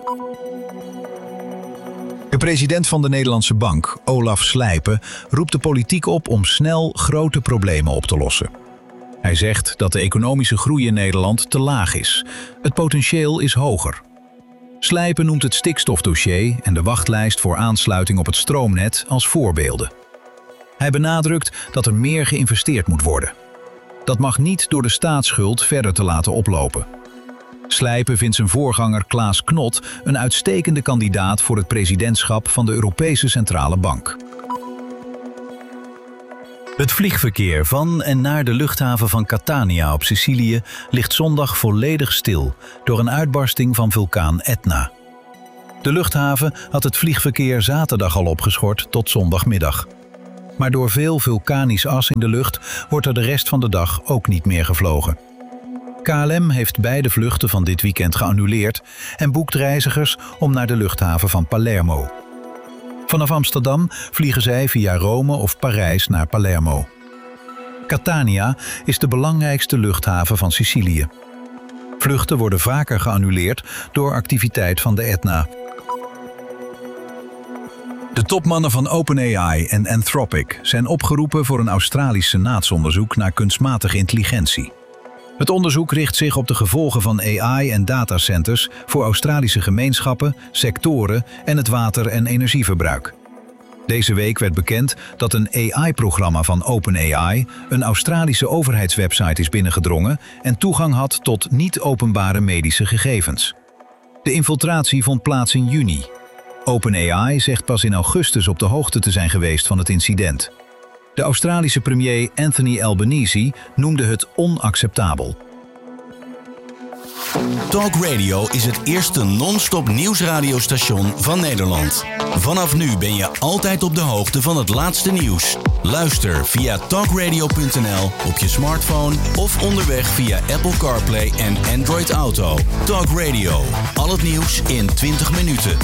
De president van de Nederlandse Bank, Olaf Slijpen, roept de politiek op om snel grote problemen op te lossen. Hij zegt dat de economische groei in Nederland te laag is. Het potentieel is hoger. Slijpen noemt het stikstofdossier en de wachtlijst voor aansluiting op het stroomnet als voorbeelden. Hij benadrukt dat er meer geïnvesteerd moet worden. Dat mag niet door de staatsschuld verder te laten oplopen. Slijpen vindt zijn voorganger Klaas Knot een uitstekende kandidaat voor het presidentschap van de Europese Centrale Bank. Het vliegverkeer van en naar de luchthaven van Catania op Sicilië ligt zondag volledig stil door een uitbarsting van vulkaan Etna. De luchthaven had het vliegverkeer zaterdag al opgeschort tot zondagmiddag. Maar door veel vulkanisch as in de lucht wordt er de rest van de dag ook niet meer gevlogen. K L M heeft beide vluchten van dit weekend geannuleerd en boekt reizigers om naar de luchthaven van Palermo. Vanaf Amsterdam vliegen zij via Rome of Parijs naar Palermo. Catania is de belangrijkste luchthaven van Sicilië. Vluchten worden vaker geannuleerd door activiteit van de Etna. De topmannen van OpenAI en Anthropic zijn opgeroepen voor een Australisch senaatsonderzoek naar kunstmatige intelligentie. Het onderzoek richt zich op de gevolgen van A I en datacenters voor Australische gemeenschappen, sectoren en het water- en energieverbruik. Deze week werd bekend dat een A I-programma van OpenAI een Australische overheidswebsite is binnengedrongen en toegang had tot niet-openbare medische gegevens. De infiltratie vond plaats in juni. OpenAI zegt pas in augustus op de hoogte te zijn geweest van het incident. De Australische premier Anthony Albanese noemde het onacceptabel. Talk Radio is het eerste non-stop nieuwsradiostation van Nederland. Vanaf nu ben je altijd op de hoogte van het laatste nieuws. Luister via talk radio punt n l op je smartphone of onderweg via Apple CarPlay en Android Auto. Talk Radio, al het nieuws in twintig minuten.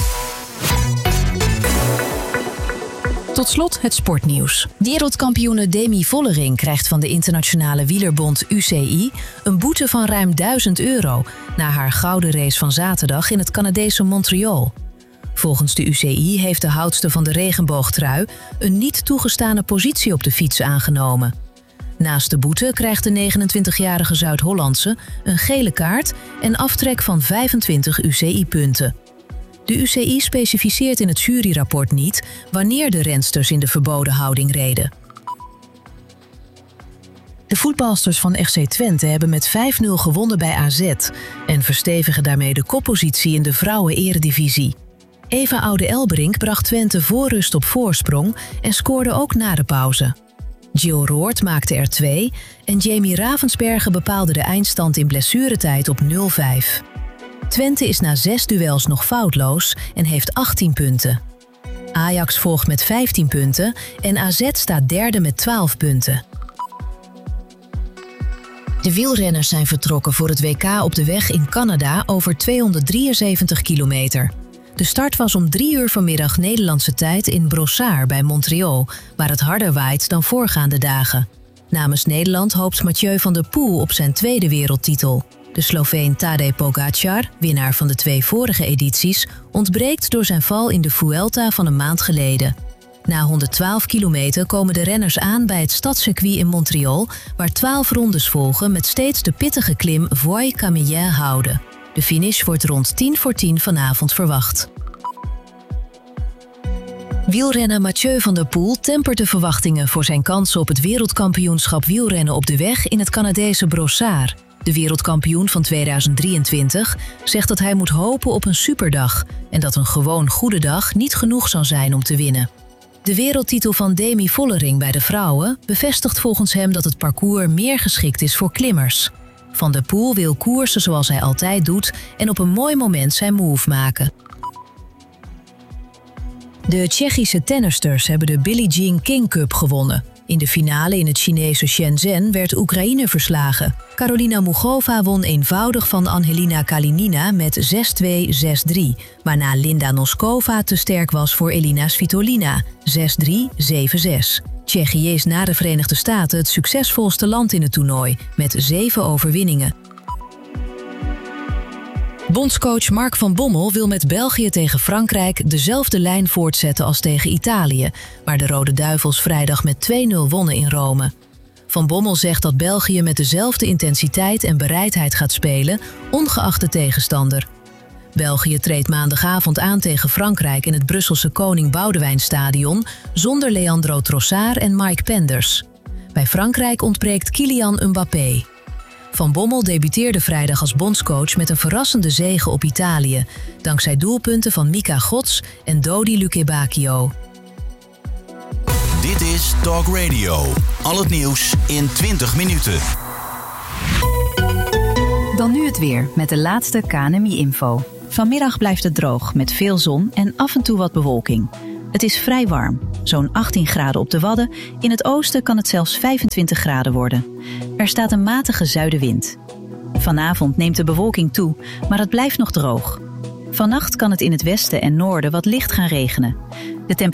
Tot slot het sportnieuws. Wereldkampioene Demi Vollering krijgt van de internationale wielerbond U C I een boete van ruim duizend euro na haar gouden race van zaterdag in het Canadese Montreal. Volgens de U C I heeft de houdster van de regenboogtrui een niet toegestane positie op de fiets aangenomen. Naast de boete krijgt de negenentwintigjarige Zuid-Hollandse een gele kaart en aftrek van vijfentwintig U C I-punten. De U C I specificeert in het juryrapport niet wanneer de rensters in de verboden houding reden. De voetbalsters van F C Twente hebben met vijf nul gewonnen bij A Z en verstevigen daarmee de koppositie in de vrouwen-eredivisie. Eva Oude-Elbrink bracht Twente voor rust op voorsprong en scoorde ook na de pauze. Jill Roord maakte er twee en Jamie Ravensbergen bepaalde de eindstand in blessuretijd op nul vijf. Twente is na zes duels nog foutloos en heeft achttien punten. Ajax volgt met vijftien punten en A Z staat derde met twaalf punten. De wielrenners zijn vertrokken voor het W K op de weg in Canada over tweehonderddrieënzeventig kilometer. De start was om drie uur vanmiddag Nederlandse tijd in Brossard bij Montreal, waar het harder waait dan voorgaande dagen. Namens Nederland hoopt Mathieu van der Poel op zijn tweede wereldtitel. De Sloveen Tadej Pogačar, winnaar van de twee vorige edities, ontbreekt door zijn val in de Vuelta van een maand geleden. Na honderdtwaalf kilometer komen de renners aan bij het stadscircuit in Montreal, waar twaalf rondes volgen met steeds de pittige klim Voie-Camillien houden. De finish wordt rond tien voor tien vanavond verwacht. Wielrenner Mathieu van der Poel tempert de verwachtingen voor zijn kansen op het wereldkampioenschap wielrennen op de weg in het Canadese Brossard. De wereldkampioen van tweeduizend drieëntwintig zegt dat hij moet hopen op een superdag en dat een gewoon goede dag niet genoeg zal zijn om te winnen. De wereldtitel van Demi Vollering bij de vrouwen bevestigt volgens hem dat het parcours meer geschikt is voor klimmers. Van der Poel wil koersen zoals hij altijd doet en op een mooi moment zijn move maken. De Tsjechische tennisters hebben de Billie Jean King Cup gewonnen. In de finale in het Chinese Shenzhen werd Oekraïne verslagen. Karolina Muchova won eenvoudig van Angelina Kalinina met zes twee zes drie, waarna Linda Noskova te sterk was voor Elina Svitolina, zes drie zeven zes. Tsjechië is na de Verenigde Staten het succesvolste land in het toernooi, met zeven overwinningen. Bondscoach Mark van Bommel wil met België tegen Frankrijk dezelfde lijn voortzetten als tegen Italië, waar de Rode Duivels vrijdag met twee nul wonnen in Rome. Van Bommel zegt dat België met dezelfde intensiteit en bereidheid gaat spelen, ongeacht de tegenstander. België treedt maandagavond aan tegen Frankrijk in het Brusselse Koning Boudewijnstadion zonder Leandro Trossard en Mike Penders. Bij Frankrijk ontbreekt Kylian Mbappé. Van Bommel debuteerde vrijdag als bondscoach met een verrassende zege op Italië, dankzij doelpunten van Mika Gods en Dodi Lukebakio. Dit is Talk Radio. Al het nieuws in twintig minuten. Dan nu het weer met de laatste K N M I-info. Vanmiddag blijft het droog met veel zon en af en toe wat bewolking. Het is vrij warm, zo'n achttien graden op de Wadden. In het oosten kan het zelfs vijfentwintig graden worden. Er staat een matige zuidenwind. Vanavond neemt de bewolking toe, maar het blijft nog droog. Vannacht kan het in het westen en noorden wat licht gaan regenen. De temperatuur